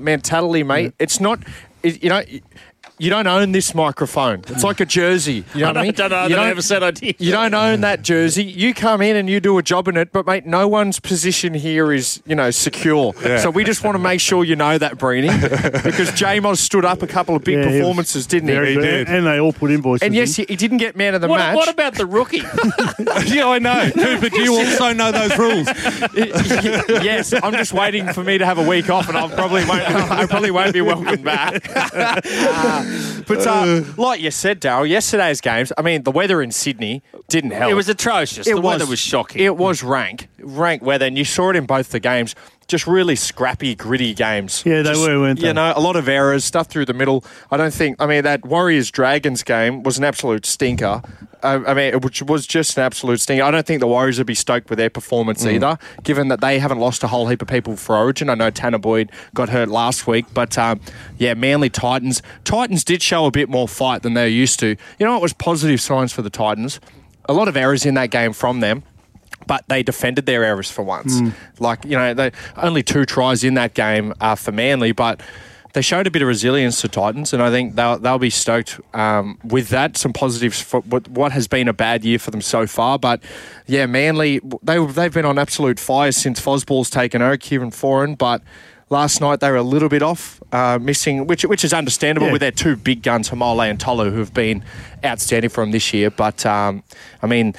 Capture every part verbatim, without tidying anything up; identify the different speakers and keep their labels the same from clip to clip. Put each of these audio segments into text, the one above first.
Speaker 1: mentality, mate. Yeah. It's not, it, you know... You don't own this microphone. It's like a jersey. You know what I mean?
Speaker 2: I don't know.
Speaker 1: You
Speaker 2: I
Speaker 1: don't,
Speaker 2: never said I did.
Speaker 1: You don't own that jersey. You come in and you do a job in it, but, mate, no one's position here is, you know, secure. Yeah. So we just want to make sure you know that, Breeny, because J-Moz stood up a couple of big yeah, performances, didn't he?
Speaker 3: He did. And they all put invoices
Speaker 1: And, yes,
Speaker 3: in.
Speaker 1: he didn't get man of the
Speaker 2: what,
Speaker 1: match.
Speaker 2: What about the rookie?
Speaker 4: Yeah, I know. But you also know those rules.
Speaker 1: Yes, I'm just waiting for me to have a week off and I'll probably won't, I probably won't be welcome back. uh, but, uh, like you said, Darryl, yesterday's games, I mean, the weather in Sydney didn't help.
Speaker 2: It was atrocious.
Speaker 1: It
Speaker 2: the
Speaker 1: was,
Speaker 2: weather was shocking.
Speaker 1: It was rank, rank weather, and you saw it in both the games. Just really scrappy, gritty games.
Speaker 3: Yeah, they
Speaker 1: Just,
Speaker 3: were, weren't they?
Speaker 1: You know, a lot of errors, stuff through the middle. I don't think, I mean, that Warriors-Dragons game was an absolute stinker. Uh, I mean, which was just an absolute stinker. I don't think the Warriors would be stoked with their performance mm. either, given that they haven't lost a whole heap of people for Origin. I know Tanner Boyd got hurt last week, but um, yeah, Manly Titans. Titans did show a bit more fight than they're used to. You know what was positive signs for the Titans? A lot of errors in that game from them. But they defended their errors for once. Mm. Like, you know, they only two tries in that game uh, for Manly, but they showed a bit of resilience to Titans, and I think they'll, they'll be stoked um, with that. Some positives for what has been a bad year for them so far. But, yeah, Manly, they, they've been on absolute fire since Fosball's taken over, Kieran Foran, but last night they were a little bit off, uh, missing, which which is understandable yeah. with their two big guns, Hamole and Tolu, who have been outstanding for them this year. But, um, I mean...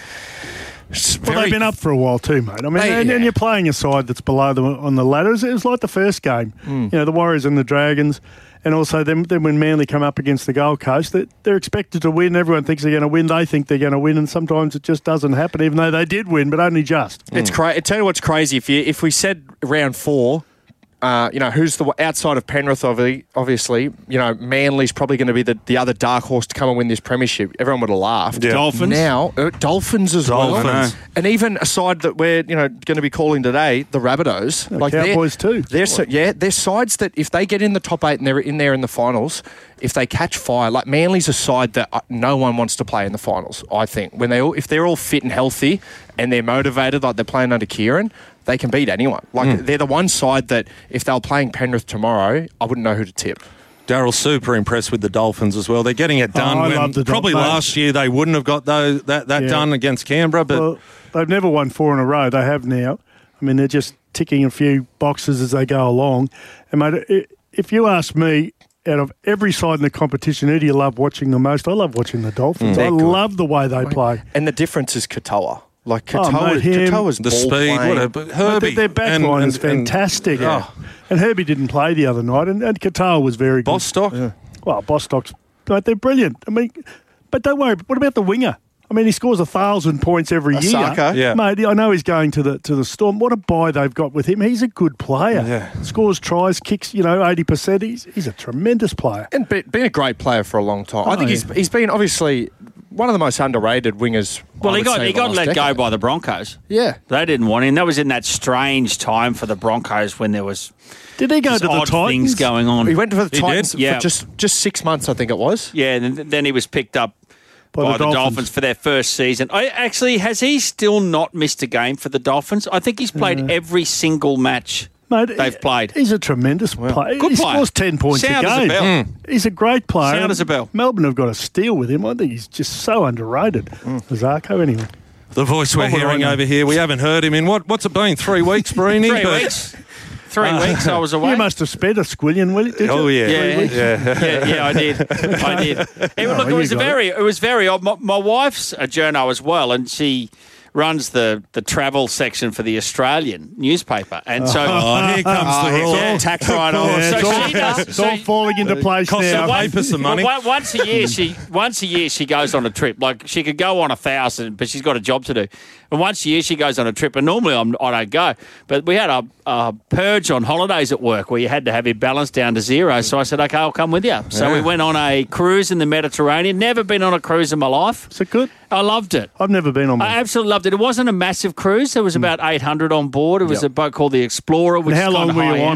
Speaker 3: Well, they've been up for a while too, mate. I mean, they, and, yeah. and you're playing a side that's below them on the ladder. It was like the first game. Mm. You know, the Warriors and the Dragons, and also then, then when Manly come up against the Gold Coast, they're, they're expected to win. Everyone thinks they're going to win. They think they're going to win, and sometimes it just doesn't happen, even though they did win, but only just.
Speaker 1: It's mm. crazy. Tell you what's crazy. If you if we said round four, Uh, you know, who's the outside of Penrith, obviously, you know, Manly's probably going to be the, the other dark horse to come and win this premiership. Everyone would have laughed.
Speaker 2: Yeah. Dolphins.
Speaker 1: Now, uh, Dolphins as
Speaker 4: Dolphins.
Speaker 1: well. And even a side that we're, you know, going to be calling today, the Rabbitohs.
Speaker 3: The like Cowboys
Speaker 1: they're,
Speaker 3: too.
Speaker 1: They're so, yeah, they're sides that if they get in the top eight and they're in there in the finals, if they catch fire, like Manly's a side that no one wants to play in the finals, I think. When they all, if they're all fit and healthy and they're motivated like they're playing under Kieran, they can beat anyone. Like, mm. they're the one side that if they were playing Penrith tomorrow, I wouldn't know who to tip.
Speaker 4: Darryl's super impressed with the Dolphins as well. They're getting it done.
Speaker 3: Oh, I
Speaker 4: when
Speaker 3: love the
Speaker 4: probably
Speaker 3: Dolphins.
Speaker 4: Last year they wouldn't have got those, that, that yeah. done against Canberra. But
Speaker 3: well, they've never won four in a row. They have now. I mean, they're just ticking a few boxes as they go along. And, mate, if you ask me, out of every side in the competition, who do you love watching the most? I love watching the Dolphins. Mm. I good. love the way they play.
Speaker 1: And the difference is Katoa. Like Katoa,
Speaker 3: oh, mate, him,
Speaker 1: Katoa's
Speaker 4: the speed,
Speaker 1: playing.
Speaker 4: what a Herbie.
Speaker 3: Their back
Speaker 4: and,
Speaker 3: line
Speaker 4: and,
Speaker 3: is fantastic.
Speaker 4: And,
Speaker 3: yeah. and Herbie didn't play the other night, and, and Katoa was very good.
Speaker 4: Bostock?
Speaker 3: Yeah. Well, Bostock's, mate, they're brilliant. I mean, but don't worry, what about the winger? I mean, he scores a thousand points every
Speaker 1: Osaka.
Speaker 3: year.
Speaker 4: Yeah.
Speaker 3: Mate, I know he's going to the to the Storm. What a buy they've got with him. He's a good player.
Speaker 4: Yeah.
Speaker 3: Scores tries, kicks, you know, eighty percent. He's, he's a tremendous player.
Speaker 1: And be, been a great player for a long time.
Speaker 3: Oh,
Speaker 1: I think
Speaker 3: yeah.
Speaker 1: he's he's been obviously one of the most underrated wingers.
Speaker 2: Well,
Speaker 1: I
Speaker 2: he
Speaker 1: would
Speaker 2: got
Speaker 1: say
Speaker 2: he got
Speaker 1: last
Speaker 2: let
Speaker 1: decade.
Speaker 2: go by the Broncos.
Speaker 1: Yeah.
Speaker 2: They didn't want him. That was in that strange time for the Broncos when there was
Speaker 3: Did he go to the
Speaker 2: odd
Speaker 3: Titans?
Speaker 2: things going on.
Speaker 1: He went to the
Speaker 4: He
Speaker 1: Titans
Speaker 4: did?
Speaker 2: Yeah.
Speaker 1: for just, just six months, I think it was.
Speaker 2: Yeah, and then he was picked up
Speaker 3: By
Speaker 2: by,
Speaker 3: the
Speaker 2: the,
Speaker 3: Dolphins.
Speaker 2: Dolphins. for their first season. I actually has he still not missed a game for the Dolphins? I think he's played every single match
Speaker 3: Mate,
Speaker 2: they've
Speaker 3: he-
Speaker 2: played.
Speaker 3: He's a tremendous player.
Speaker 2: Good
Speaker 3: he
Speaker 2: player.
Speaker 3: scores ten points
Speaker 2: Sound
Speaker 3: a
Speaker 2: as a
Speaker 3: game.
Speaker 2: bell. Mm.
Speaker 3: He's a great player.
Speaker 2: Sound as a bell.
Speaker 3: Melbourne have got a steal with him. I think he's just so underrated. Mm. Zarko, anyway.
Speaker 4: the voice we're
Speaker 3: Oh,
Speaker 4: hearing
Speaker 3: right.
Speaker 4: over here, we haven't heard him in, what? what's it been, three weeks, Breeny?
Speaker 2: Three
Speaker 4: But-
Speaker 2: weeks. Three weeks I was away.
Speaker 3: You must have spent a squillion, will you? Did
Speaker 4: Oh,
Speaker 3: you?
Speaker 4: yeah.
Speaker 2: Yeah,
Speaker 4: Yeah.
Speaker 2: yeah, yeah, I did. I did. It, look,
Speaker 3: you
Speaker 2: it was a
Speaker 3: got
Speaker 2: very, it. it was very odd. My, my wife's a journo as well, and she runs the, the travel section for the Australian newspaper, and so
Speaker 4: Oh, here comes the rule.
Speaker 2: yeah, tax right on.
Speaker 3: Yeah,
Speaker 2: so
Speaker 3: it's all,
Speaker 2: she does.
Speaker 3: it's all
Speaker 2: so-
Speaker 3: falling into place
Speaker 4: Cost
Speaker 3: now.
Speaker 4: some
Speaker 2: one-
Speaker 4: paper some money.
Speaker 2: well, one- once a year, she once a year she goes on a trip. Like she could go on a thousand, but she's got a job to do. And once a year she goes on a trip, and normally I'm, I don't go. But we had a, a purge on holidays at work where you had to have your balance down to zero. So I said, okay, I'll come with you. So
Speaker 4: Yeah.
Speaker 2: we went on a cruise in the Mediterranean. Never been on a cruise in my life.
Speaker 3: Is it good?
Speaker 2: I loved it.
Speaker 3: I've never been on one.
Speaker 2: I absolutely loved it. It wasn't a massive cruise. There was about eight hundred on board. It was
Speaker 1: Yep.
Speaker 2: a boat called the Explorer, which
Speaker 3: And how
Speaker 2: is
Speaker 3: long
Speaker 2: kind
Speaker 3: were
Speaker 2: of
Speaker 3: you
Speaker 2: high
Speaker 3: on
Speaker 2: end.
Speaker 3: it?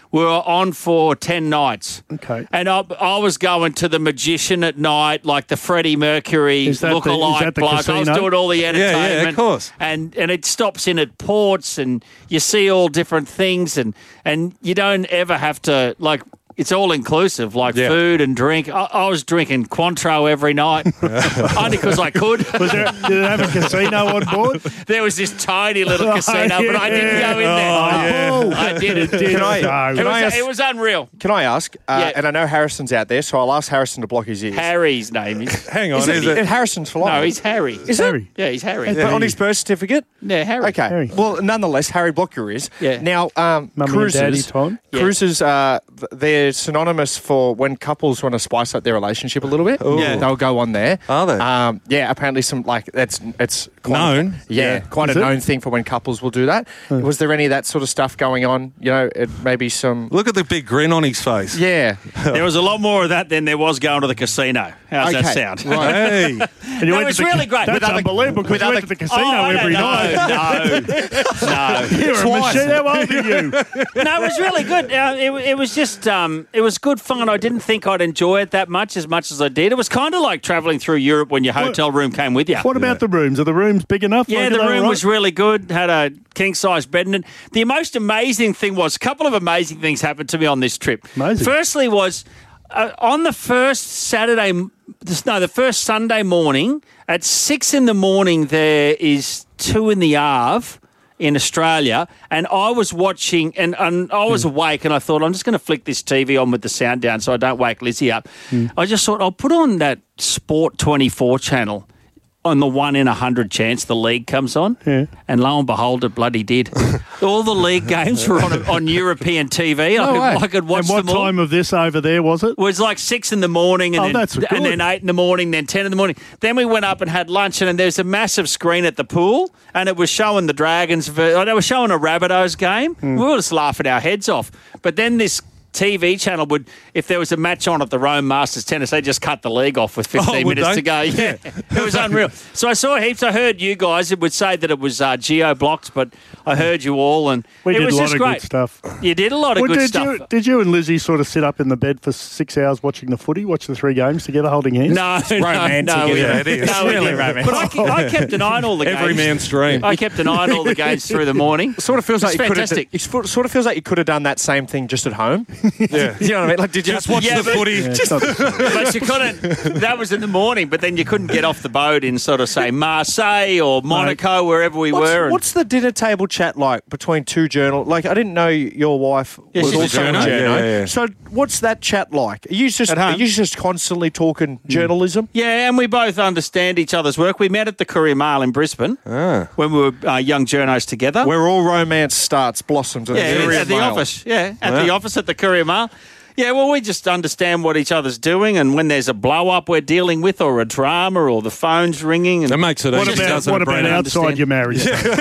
Speaker 2: we were on for ten nights.
Speaker 3: Okay.
Speaker 2: And I, I was going to the Magician at night, like the Freddie Mercury
Speaker 3: Is that the- is
Speaker 2: lookalike
Speaker 3: that the
Speaker 2: bloke. I was
Speaker 3: casino?
Speaker 2: doing all the
Speaker 4: yeah,
Speaker 2: entertainment.
Speaker 4: of course.
Speaker 2: And and it stops in at ports, and you see all different things, and, and you don't ever have to, like, it's all inclusive, like
Speaker 4: Yeah.
Speaker 2: food and drink. I, I was drinking Cointreau every night, only because I could.
Speaker 3: Was there, did it have a casino on board?
Speaker 2: There was this tiny little casino, but I didn't go in there.
Speaker 3: Oh, yeah.
Speaker 2: I didn't.
Speaker 1: Can I-
Speaker 3: No.
Speaker 2: It
Speaker 1: Can I
Speaker 2: was,
Speaker 1: ask-
Speaker 2: it was unreal.
Speaker 1: Can I ask? Uh,
Speaker 2: Yeah.
Speaker 1: And I know Harrison's out there, so I'll ask Harrison to block his ears.
Speaker 2: Harry's name is.
Speaker 4: Hang on,
Speaker 1: Is
Speaker 4: is,
Speaker 1: it,
Speaker 4: it?
Speaker 1: Harrison's for life?
Speaker 2: No, he's Harry.
Speaker 1: Is
Speaker 3: Harry.
Speaker 2: Yeah, he's Harry.
Speaker 1: But on his birth certificate?
Speaker 2: Yeah, Harry.
Speaker 1: Okay.
Speaker 3: Harry.
Speaker 1: Well, nonetheless, Harry, block your ears.
Speaker 2: Yeah.
Speaker 1: Now, um,
Speaker 3: Mummy and
Speaker 1: cruises,
Speaker 3: Daddy time?
Speaker 2: Yeah.
Speaker 1: cruises, uh, th- they're synonymous for when couples want to spice up their relationship a little bit.
Speaker 2: Yeah.
Speaker 1: They'll go on there.
Speaker 4: Are they?
Speaker 1: Um, yeah, apparently some, like, that's, it's quite
Speaker 4: Known?
Speaker 1: Yeah,
Speaker 4: Yeah.
Speaker 1: quite
Speaker 3: Is
Speaker 1: a
Speaker 3: it?
Speaker 1: known thing for when couples will do that. Was there any of that sort of stuff going on? You know, it, maybe some...
Speaker 4: Look at the big grin on his face.
Speaker 1: Yeah.
Speaker 2: There was a lot more of that than there was going to the casino. How's that
Speaker 1: Okay.
Speaker 2: sound?
Speaker 1: Right.
Speaker 4: Hey.
Speaker 3: And you
Speaker 2: That
Speaker 3: went
Speaker 2: was
Speaker 3: to the,
Speaker 2: really great.
Speaker 3: That's
Speaker 2: With other-
Speaker 3: unbelievable because
Speaker 2: with
Speaker 3: you went
Speaker 2: other-
Speaker 3: to the casino
Speaker 2: Oh, I
Speaker 3: every
Speaker 2: don't
Speaker 3: night.
Speaker 2: know. No, no.
Speaker 3: You're a
Speaker 1: Twice.
Speaker 3: machine. How old are you?
Speaker 2: No, it was really good. Uh, it, it was just, um, it was good fun. I didn't think I'd enjoy it that much as much as I did. It was kind of like travelling through Europe when your hotel room came with you.
Speaker 3: What about the rooms? Are the rooms big enough?
Speaker 2: Yeah,
Speaker 3: Like,
Speaker 2: the
Speaker 3: are they
Speaker 2: room
Speaker 3: all
Speaker 2: was
Speaker 3: right?
Speaker 2: really good. Had a king size bed in it. The most amazing thing was a couple of amazing things happened to me on this trip.
Speaker 3: Amazing.
Speaker 2: Firstly, was uh, on the first Saturday, no, the first Sunday morning at six in the morning. There is two in the Arve in Australia, and I was watching, and, and I was awake, and I thought, I'm just going to flick this T V on with the sound down so I don't wake Lizzie up. I just thought, I'll put on that Sport twenty-four channel on the one in a hundred chance the league comes on,
Speaker 3: Yeah.
Speaker 2: and lo and behold, it bloody did. All the league games were on on European T V. I,
Speaker 1: No
Speaker 2: could,
Speaker 1: way.
Speaker 2: I could watch
Speaker 3: And what
Speaker 2: them all.
Speaker 3: time of this over there was it?
Speaker 2: It was like six in the morning, and,
Speaker 3: Oh,
Speaker 2: then,
Speaker 3: that's good.
Speaker 2: and then eight in the morning, then ten in the morning. Then we went up and had lunch, and then there's a massive screen at the pool, and it was showing the Dragons. ver- They were showing a Rabbitohs game.
Speaker 3: Hmm.
Speaker 2: We were just laughing our heads off. But then this T V channel would, if there was a match on at the Rome Masters Tennis, they just cut the league off with fifteen
Speaker 4: Oh, would
Speaker 2: minutes
Speaker 4: they?
Speaker 2: to go. Yeah, it was unreal. So I saw heaps. I heard you guys. It would say that it was uh, geo blocked, but I heard you all, and
Speaker 3: We
Speaker 2: it
Speaker 3: did
Speaker 2: was
Speaker 3: a lot
Speaker 2: just
Speaker 3: of
Speaker 2: great.
Speaker 3: good stuff.
Speaker 2: You did a lot of
Speaker 3: Well,
Speaker 2: good
Speaker 3: did
Speaker 2: stuff.
Speaker 3: you did you and Lizzie sort of sit up in the bed for six hours watching the footy, watch the three games together, holding hands?
Speaker 2: No, no,
Speaker 1: romantic,
Speaker 2: no, we
Speaker 1: isn't
Speaker 2: didn't.
Speaker 4: it? It is.
Speaker 2: No, we
Speaker 1: Really
Speaker 2: didn't.
Speaker 1: romantic.
Speaker 2: But I, ke- I kept an eye on all the games.
Speaker 4: Every man's dream.
Speaker 2: I kept an eye on all the games through the morning.
Speaker 1: Sort of feels
Speaker 2: It's
Speaker 1: like you could have.
Speaker 2: fantastic.
Speaker 1: It sort of feels like you could have done that same thing just at home.
Speaker 4: Yeah.
Speaker 1: You know what I mean? Like, did you
Speaker 4: Just watch
Speaker 2: Yeah,
Speaker 4: the
Speaker 2: but-
Speaker 4: footy.
Speaker 3: Yeah, it's not-
Speaker 2: But you couldn't. That was in the morning. But then you couldn't get off the boat in sort of say Marseille or Monaco, wherever we
Speaker 1: What's,
Speaker 2: were. and-
Speaker 1: what's the dinner table chat like between two journal? Like, I didn't know your wife
Speaker 2: Yeah,
Speaker 1: was
Speaker 2: she's a
Speaker 1: also a
Speaker 2: journo.
Speaker 1: journo.
Speaker 4: Yeah, yeah, yeah.
Speaker 1: So, what's that chat like? Are you just
Speaker 2: At
Speaker 1: are
Speaker 2: home?
Speaker 1: you just constantly talking journalism?
Speaker 2: Yeah, and we both understand each other's work. We met at the Courier Mail in Brisbane
Speaker 4: Ah.
Speaker 2: when we were uh, young journos together.
Speaker 1: Where all romance starts, blossoms, and
Speaker 2: yeah,
Speaker 1: the Courier
Speaker 2: at the
Speaker 1: Mail.
Speaker 2: office. Yeah, at
Speaker 4: Yeah.
Speaker 2: the office at the Courier Mail. Yeah, well, we just understand what each other's doing, and when there's a blow up we're dealing with, or a drama, or the phone's ringing. And
Speaker 4: That makes it
Speaker 3: What
Speaker 4: easy,
Speaker 3: about
Speaker 4: doesn't
Speaker 3: what
Speaker 4: it,
Speaker 3: about
Speaker 4: Brendan?
Speaker 3: outside your marriage?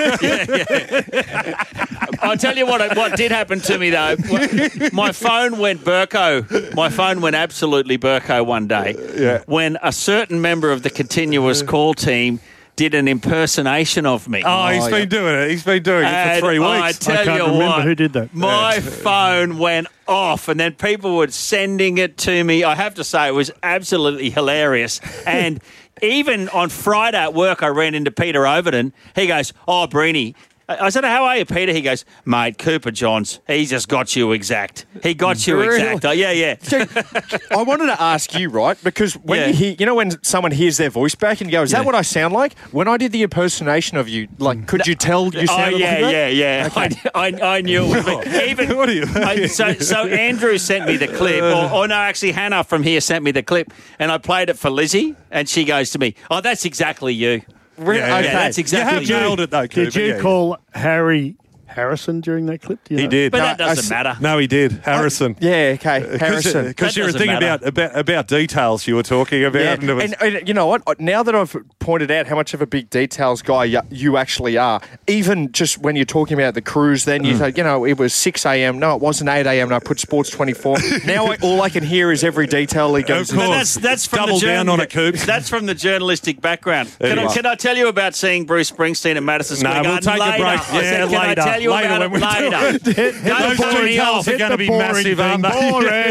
Speaker 2: I'll tell you what what did happen to me, though. My phone went Burko. My phone went absolutely Burko one day
Speaker 4: Yeah.
Speaker 2: when a certain member of the continuous call team did an impersonation of me.
Speaker 4: Oh, he's
Speaker 1: Oh,
Speaker 4: been
Speaker 1: yeah.
Speaker 4: doing it. He's been doing it
Speaker 2: And
Speaker 4: for three
Speaker 2: I
Speaker 4: weeks.
Speaker 2: tell
Speaker 3: I can't
Speaker 2: you
Speaker 3: remember
Speaker 2: what,
Speaker 3: who did that.
Speaker 2: My phone went off, and then people were sending it to me. I have to say, it was absolutely hilarious. And even on Friday at work, I ran into Peter Overton. He goes, "Oh, Breeny." I said, "How are you, Peter?" He goes, "Mate, Cooper Johns, he just got you exact. He got you
Speaker 1: Really?
Speaker 2: exact." Oh, yeah, yeah.
Speaker 1: I wanted to ask you, right? Because when
Speaker 2: Yeah.
Speaker 1: you hear, you know, when someone hears their voice back and you go, "Is
Speaker 2: Yeah.
Speaker 1: that what I sound like?" When I did the impersonation of you, like, could you tell you
Speaker 2: Oh,
Speaker 1: sounded
Speaker 2: yeah,
Speaker 1: like that?
Speaker 2: yeah, yeah. I, I, I knew it was me. Even,
Speaker 4: What are you-
Speaker 2: I- so, so Andrew sent me the clip, or, or no, actually Hannah from here sent me the clip, and I played it for Lizzie, and she goes to me, "Oh, that's exactly you."
Speaker 1: Really?
Speaker 4: Yeah,
Speaker 1: Okay.
Speaker 2: Yeah, that's exactly
Speaker 4: You have nailed it, though,
Speaker 3: Did
Speaker 4: Cooper,
Speaker 3: you
Speaker 4: yeah.
Speaker 3: call Harry Harrison during that clip? Do you
Speaker 4: He
Speaker 3: know?
Speaker 4: did.
Speaker 2: But
Speaker 4: No,
Speaker 2: that doesn't
Speaker 1: I s-
Speaker 2: matter.
Speaker 4: No, he did. Harrison.
Speaker 1: Yeah, okay. Harrison.
Speaker 4: Because
Speaker 2: That
Speaker 4: you were
Speaker 2: doesn't
Speaker 4: thinking
Speaker 2: matter.
Speaker 4: about, about about details you were talking about.
Speaker 1: Yeah.
Speaker 4: And it was,
Speaker 1: And, and you know what? Now that I've pointed out how much of a big details guy y- you actually are, even just when you're talking about the cruise, then you say, you know, it was six a.m. No, it wasn't eight a.m. and I put Sports twenty-four. Now I, all I can hear is every detail he goes
Speaker 4: Of
Speaker 1: into.
Speaker 2: But
Speaker 4: course.
Speaker 2: that's that's from
Speaker 4: Double
Speaker 2: the
Speaker 4: down on it, Coops.
Speaker 2: That's from the journalistic background. Can I,
Speaker 4: Anyway.
Speaker 2: can I tell you about seeing Bruce Springsteen at Madison
Speaker 4: No,
Speaker 2: Square
Speaker 4: we'll
Speaker 2: Garden
Speaker 4: take a
Speaker 2: later?
Speaker 4: break.
Speaker 2: I said,
Speaker 4: Yeah,
Speaker 2: can
Speaker 4: later.
Speaker 2: I tell you
Speaker 4: later
Speaker 2: about
Speaker 4: when
Speaker 2: it
Speaker 4: we do
Speaker 2: later.
Speaker 4: it. Those
Speaker 2: cut
Speaker 4: two
Speaker 2: me
Speaker 4: tells
Speaker 2: off.
Speaker 4: are going to be
Speaker 3: boring
Speaker 4: massive,
Speaker 3: thing.
Speaker 4: aren't they?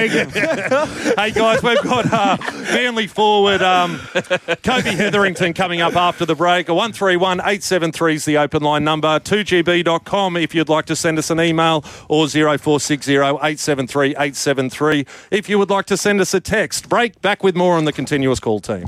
Speaker 3: Boring.
Speaker 4: Hey, guys, we've got uh, Manly forward um, Kobe Hetherington coming up after the break. one three one eight seven three is the open line number. two g b dot com if you'd like to send us an email, or zero four six zero eight seven three eight seven three if you would like to send us a text. Break, back with more on the Continuous Call team.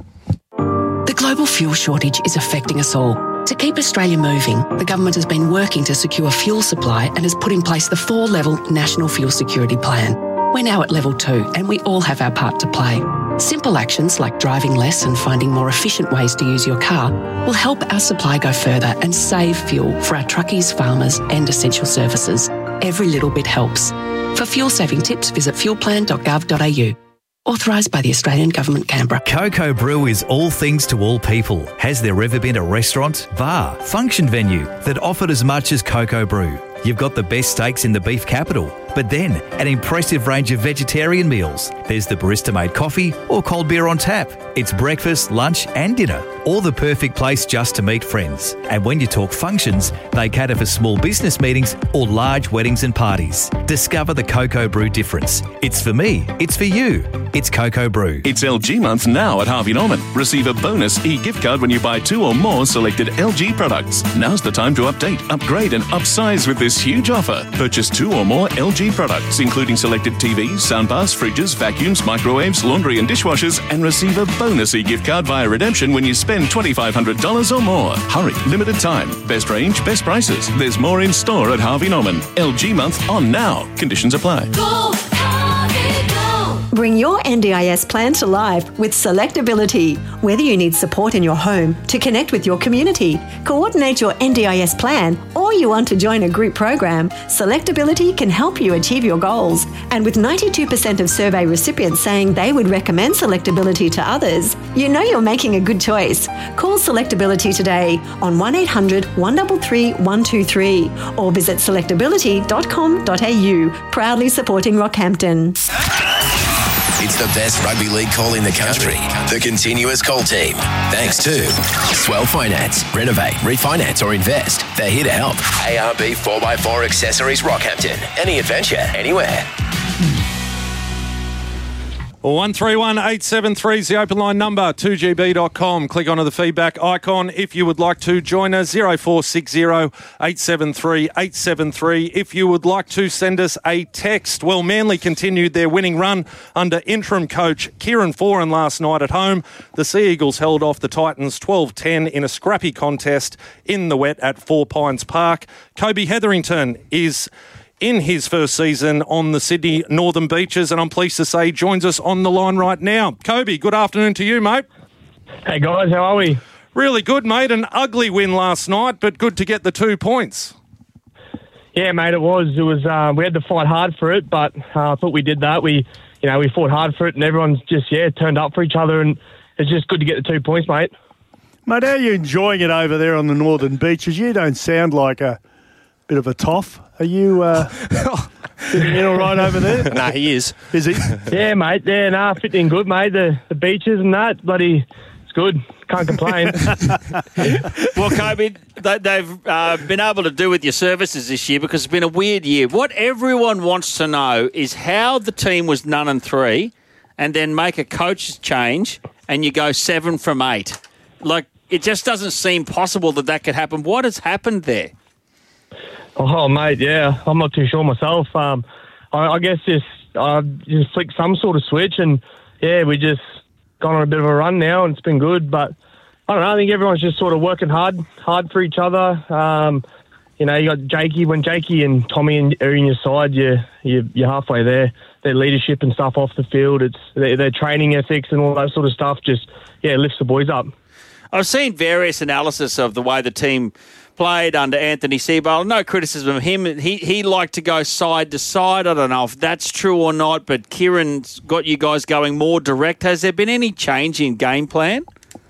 Speaker 5: The global fuel shortage is affecting us all. To keep Australia moving, the government has been working to secure fuel supply and has put in place the four-level National Fuel Security Plan. We're now at level two, and we all have our part to play. Simple actions like driving less and finding more efficient ways to use your car will help our supply go further and save fuel for our truckies, farmers and essential services. Every little bit helps. For fuel-saving tips, visit fuel plan dot gov dot a u. Authorised by the Australian Government, Canberra.
Speaker 6: Coco Brew is all things to all people. Has there ever been a restaurant, bar, function venue that offered as much as Coco Brew? You've got the best steaks in the beef capital, but then an impressive range of vegetarian meals. There's the barista-made coffee or cold beer on tap. It's breakfast, lunch and dinner, or the perfect place just to meet friends. And when you talk functions, they cater for small business meetings or large weddings and parties. Discover the Coco Brew difference. It's for me. It's for you. It's Coco Brew.
Speaker 7: It's L G month now at Harvey Norman. Receive a bonus e-gift card when you buy two or more selected L G products. Now's the time to update, upgrade and upsize with this huge offer. Purchase two or more L G products, including selected T Vs, soundbars, fridges, vacuums, microwaves, laundry and dishwashers, and receive a bonus e-gift card via redemption when you spend twenty-five hundred dollars or more. Hurry, limited time. Best range, best prices. There's more in store at Harvey Norman. L G month on now. Conditions apply.
Speaker 8: Go, Harvey, go.
Speaker 9: Bring your N D I S plan to life with Selectability. Whether you need support in your home to connect with your community, coordinate your N D I S plan, or you want to join a group program, Selectability can help you achieve your goals. And with ninety-two percent of survey recipients saying they would recommend Selectability to others, you know you're making a good choice. Call Selectability today on one eight hundred one three three one two three or visit selectability dot com dot a u. Proudly supporting Rockhampton.
Speaker 10: It's the best rugby league call in the country. The Continuous Call team. Thanks to Swell Finance. Renovate, refinance or invest. They're here to help. A R B four by four Accessories Rockhampton. Any adventure, anywhere.
Speaker 4: one three one eight seven three is the open line number. two g b dot com. Click onto the feedback icon if you would like to join us. zero four six zero eight seven three eight seven three if you would like to send us a text. Well, Manly continued their winning run under interim coach Kieran Foran last night at home. The Sea Eagles held off the Titans twelve ten in a scrappy contest in the wet at Four Pines Park. Kobe Hetherington is in his first season on the Sydney Northern Beaches, and I'm pleased to say joins us on the line right now. Kobe, good afternoon to you, mate.
Speaker 11: Hey, guys, how are we?
Speaker 4: Really good, mate. An ugly win last night, but good to get the two points.
Speaker 11: Yeah, mate, it was. It was. Uh, we had to fight hard for it, but uh, I thought we did that. We, you know, we fought hard for it, and everyone's just, yeah, turned up for each other, and it's just good to get the two points, mate.
Speaker 3: Mate, how are you enjoying it over there on the Northern Beaches? You don't sound like a bit of a toff. Are you uh, fitting in all right over there?
Speaker 1: Nah, he is.
Speaker 3: Is he?
Speaker 11: Yeah, mate. Yeah, nah, fitting in good, mate. The the beaches and that, bloody, it's good. Can't complain.
Speaker 2: Well, Kobe, they, they've uh, been able to do with your services this year because it's been a weird year. What everyone wants to know is how the team was none and three and then make a coach's change and you go seven from eight. Like, it just doesn't seem possible that that could happen. What has happened there?
Speaker 11: Oh, mate, yeah, I'm not too sure myself. Um, I, I guess just I uh, just flicked some sort of switch, and yeah, we just gone on a bit of a run now, and it's been good. But I don't know. I think everyone's just sort of working hard, hard for each other. Um, you know, you got Jakey. When Jakey and Tommy are in your side, you you you're halfway there. Their leadership and stuff off the field, it's their, their training ethics and all that sort of stuff. Just yeah, lifts the boys up.
Speaker 2: I've seen various analysis of the way the team played under Anthony Seabale. No criticism of him. He he liked to go side to side. I don't know if that's true or not, but Kieran's got you guys going more direct. Has there been any change in game plan?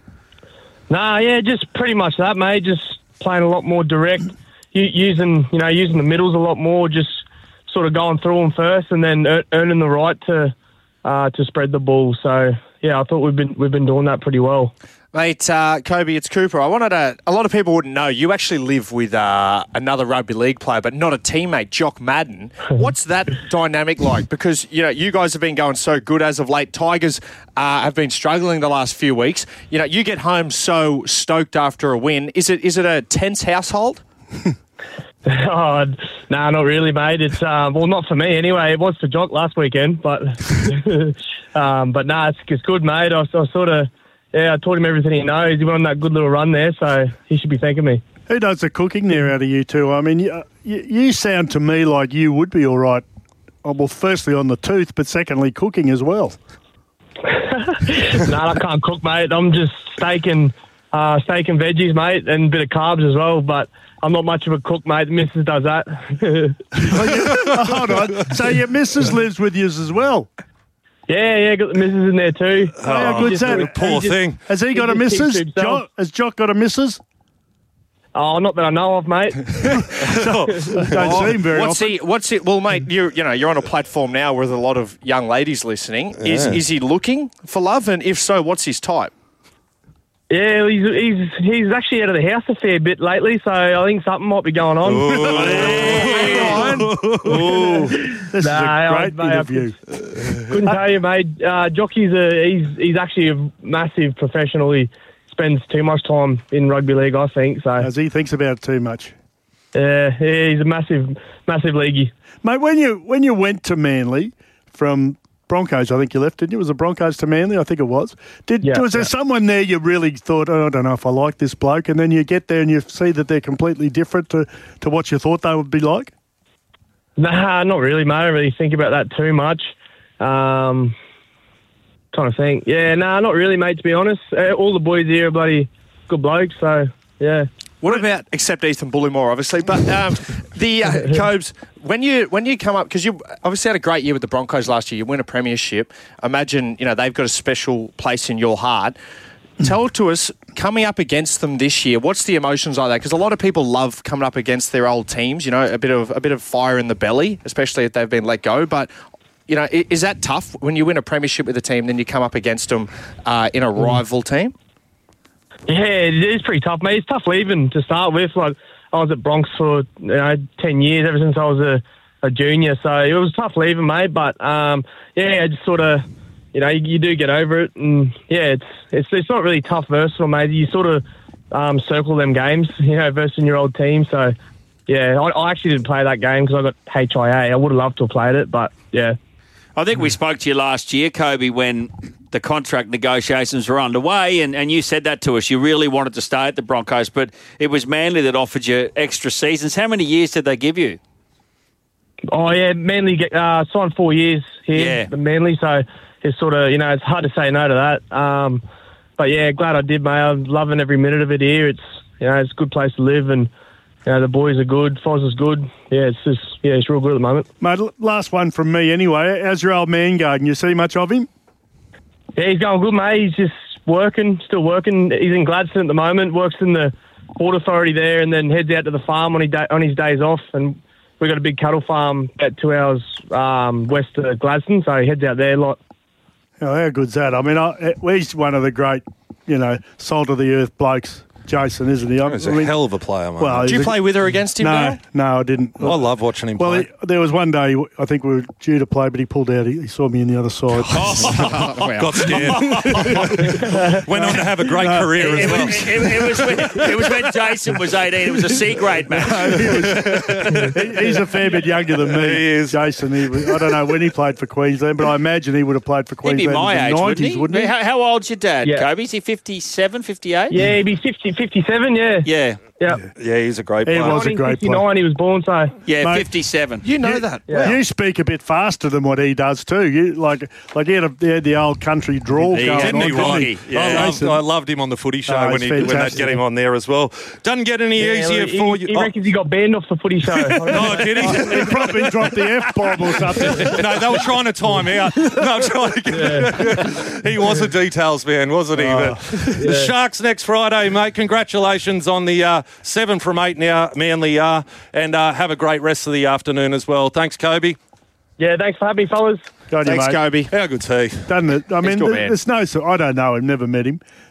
Speaker 11: Nah, yeah, just pretty much that, mate. Just playing a lot more direct, U- using you know using the middles a lot more. Just sort of going through them first, and then er- earning the right to uh, to spread the ball. So yeah, I thought we've been we've been doing that pretty well.
Speaker 1: Mate, uh, Kobe, it's Cooper. I wanted to, a lot of people wouldn't know, you actually live with uh, another rugby league player, but not a teammate, Jock Madden. What's that dynamic like? Because, you know, you guys have been going so good as of late. Tigers uh, have been struggling the last few weeks. You know, you get home so stoked after a win. Is it is it a tense household?
Speaker 11: Oh, no, nah, not really, mate. It's uh, well, not for me anyway. It was for Jock last weekend, but um, but no, nah, it's, it's good, mate. I, I sort of, yeah, I taught him everything he knows. He went on that good little run there, so he should be thanking me.
Speaker 3: Who does the cooking there out of you two? I mean, you, you, you sound to me like you would be all right. Oh, well, firstly on the tooth, but secondly cooking as well.
Speaker 11: No, nah, I can't cook, mate. I'm just steak and uh, steak and veggies, mate, and a bit of carbs as well. But I'm not much of a cook, mate. The missus does that.
Speaker 3: Hold on. So your missus lives with you as well?
Speaker 11: Yeah, yeah, got the missus in there too.
Speaker 3: Oh, how good's that?
Speaker 4: Poor
Speaker 11: just-
Speaker 4: thing.
Speaker 3: Has he got a
Speaker 11: He just
Speaker 3: missus?
Speaker 11: keeps to himself.
Speaker 3: Jock, has Jock got a missus?
Speaker 11: Oh, not that I know of, mate.
Speaker 3: Don't see him very
Speaker 1: What's
Speaker 3: often.
Speaker 1: he? What's it? Well, mate, you you know you're on a platform now with a lot of young ladies listening. Is is he looking for love? And if so, what's his type?
Speaker 11: Yeah, he's, he's he's actually out of the house a fair bit lately, so I think something might be going on.
Speaker 3: This
Speaker 11: Nah,
Speaker 3: is a
Speaker 11: I-
Speaker 3: great
Speaker 11: mate, I
Speaker 3: interview.
Speaker 11: Couldn't tell you, mate. Uh, Jockey's a he's he's actually a massive professional. He spends too much time in rugby league, I think. So
Speaker 3: As he thinks about it too much.
Speaker 11: yeah, yeah, he's a massive massive leaguey.
Speaker 3: Mate, when you when you went to Manly from Broncos, I think you left, didn't you? Was it Broncos to Manly? I think it was. Did
Speaker 11: Yeah,
Speaker 3: Was there
Speaker 11: yeah.
Speaker 3: someone there you really thought, oh, I don't know if I like this bloke, and then you get there and you see that they're completely different to, to what you thought they would be like?
Speaker 11: Nah, not really, mate. I don't really think about that too much. Um, trying to think. Yeah, nah, not really, mate, to be honest. Uh, all the boys here are bloody good blokes, so, yeah.
Speaker 1: What about, except Ethan Bullimore, obviously, but um, the uh, Cobes, when you when you come up, because you obviously had a great year with the Broncos last year, you win a premiership. Imagine, you know, they've got a special place in your heart. Tell to us, coming up against them this year, what's the emotions like that? Because a lot of people love coming up against their old teams, you know, a bit of a bit of fire in the belly, especially if they've been let go. But, you know, i- is that tough when you win a premiership with a team, then you come up against them uh, in a rival team?
Speaker 11: Yeah, it is pretty tough, mate. It's tough leaving to start with. Like, I was at Bronx for, you know, ten years, ever since I was a, a junior. So it was tough leaving, mate. But, um, yeah, I just sort of, you know, you, you do get over it. And, yeah, it's it's it's not really tough versatile, mate. You sort of um, circle them games, you know, versus your old team. So, yeah, I, I actually didn't play that game because I got H I A. I would have loved to have played it, but, yeah.
Speaker 2: I think we spoke to you last year, Kobe, when the contract negotiations were underway, and, and you said that to us. You really wanted to stay at the Broncos, but it was Manly that offered you extra seasons. How many years did they give you?
Speaker 11: Oh, yeah, Manly get, uh, signed four years here,
Speaker 2: Yeah.
Speaker 11: the Manly, so it's sort of, you know, it's hard to say no to that. Um, but, yeah, glad I did, mate. I'm loving every minute of it here. It's, you know, it's a good place to live, and, you know, the boys are good. Foz is good. Yeah, it's just, yeah, it's real good at the moment.
Speaker 3: Mate, l- last one from me anyway. How's your old man going? You see much of him?
Speaker 11: Yeah, he's going good, mate. He's just working, still working. He's in Gladstone at the moment, works in the Port Authority there, and then heads out to the farm on his, day, on his days off. And we've got a big cattle farm about two hours um, west of Gladstone, so he heads out there a lot.
Speaker 3: Oh, how good's that? I mean, I, he's one of the great, you know, salt of the earth blokes, Jason, isn't he? I
Speaker 4: He's a
Speaker 3: mean,
Speaker 4: hell of a player, mate.
Speaker 3: well,
Speaker 1: Did you
Speaker 3: he's a-
Speaker 1: play with or against him,
Speaker 3: No,
Speaker 1: Darryl?
Speaker 3: no, I didn't.
Speaker 4: I love watching him
Speaker 3: Well,
Speaker 4: play.
Speaker 3: he, there was one day, I think we were due to play, but he pulled out. He, he saw me on the other side.
Speaker 4: Got scared. Went on to have a great career as
Speaker 2: It,
Speaker 4: well.
Speaker 2: was, it, it was when, it was when Jason was eighteen. It was a C grade match.
Speaker 3: He- he's a fair bit younger than me.
Speaker 4: He is.
Speaker 3: Jason. He was, I don't know when he played for Queensland, but I imagine he would have played for
Speaker 2: He'd
Speaker 3: Queensland
Speaker 2: be my
Speaker 3: in
Speaker 2: age,
Speaker 3: the
Speaker 2: wouldn't
Speaker 3: nineties,
Speaker 2: he?
Speaker 3: wouldn't he?
Speaker 2: How, how old's your dad,
Speaker 11: Yeah.
Speaker 2: Kobe? Is he fifty-seven, fifty-eight?
Speaker 11: Yeah, he'd be fifty, fifty-seven, yeah.
Speaker 2: Yeah.
Speaker 11: Yeah.
Speaker 4: Yeah, he's a great
Speaker 3: He
Speaker 4: player.
Speaker 3: was a great player.
Speaker 11: fifty-nine he was born, so...
Speaker 2: Yeah,
Speaker 3: Mate.
Speaker 2: fifty-seven.
Speaker 1: You know that.
Speaker 11: Yeah.
Speaker 3: You speak a bit faster than what he does too. You like like he had, a, he had the old country drawl
Speaker 2: He
Speaker 3: going
Speaker 2: had
Speaker 3: on.
Speaker 4: Didn't he,
Speaker 3: didn't
Speaker 4: Roddy?
Speaker 2: Yeah.
Speaker 4: I, loved,
Speaker 3: Jason.
Speaker 4: I loved him on the footy show
Speaker 3: Oh,
Speaker 4: when,
Speaker 3: he's
Speaker 4: he, when they'd
Speaker 3: fantastic.
Speaker 4: get him on there as well. Doesn't get any
Speaker 11: Yeah,
Speaker 4: easier
Speaker 11: he,
Speaker 4: for
Speaker 11: he,
Speaker 4: you.
Speaker 11: he reckons he got banned off the footy show.
Speaker 4: Oh, did he?
Speaker 3: He probably dropped the F bomb or something.
Speaker 4: No, they were trying to time out. They were trying to get... He was a details man, wasn't he?
Speaker 3: Oh,
Speaker 4: But the Sharks next Friday, mate. Congratulations on the uh, seven from eight now, Manly are, and uh, have a great rest of the afternoon as well. Thanks, Kobe.
Speaker 11: Yeah, thanks for having me, fellas.
Speaker 3: Go on, you,
Speaker 1: Thanks,
Speaker 3: mate.
Speaker 1: Kobe.
Speaker 4: How good's he?
Speaker 3: Doesn't it? I mean,
Speaker 1: good,
Speaker 3: there-
Speaker 1: man.
Speaker 3: there's no. I don't know him. Never met him.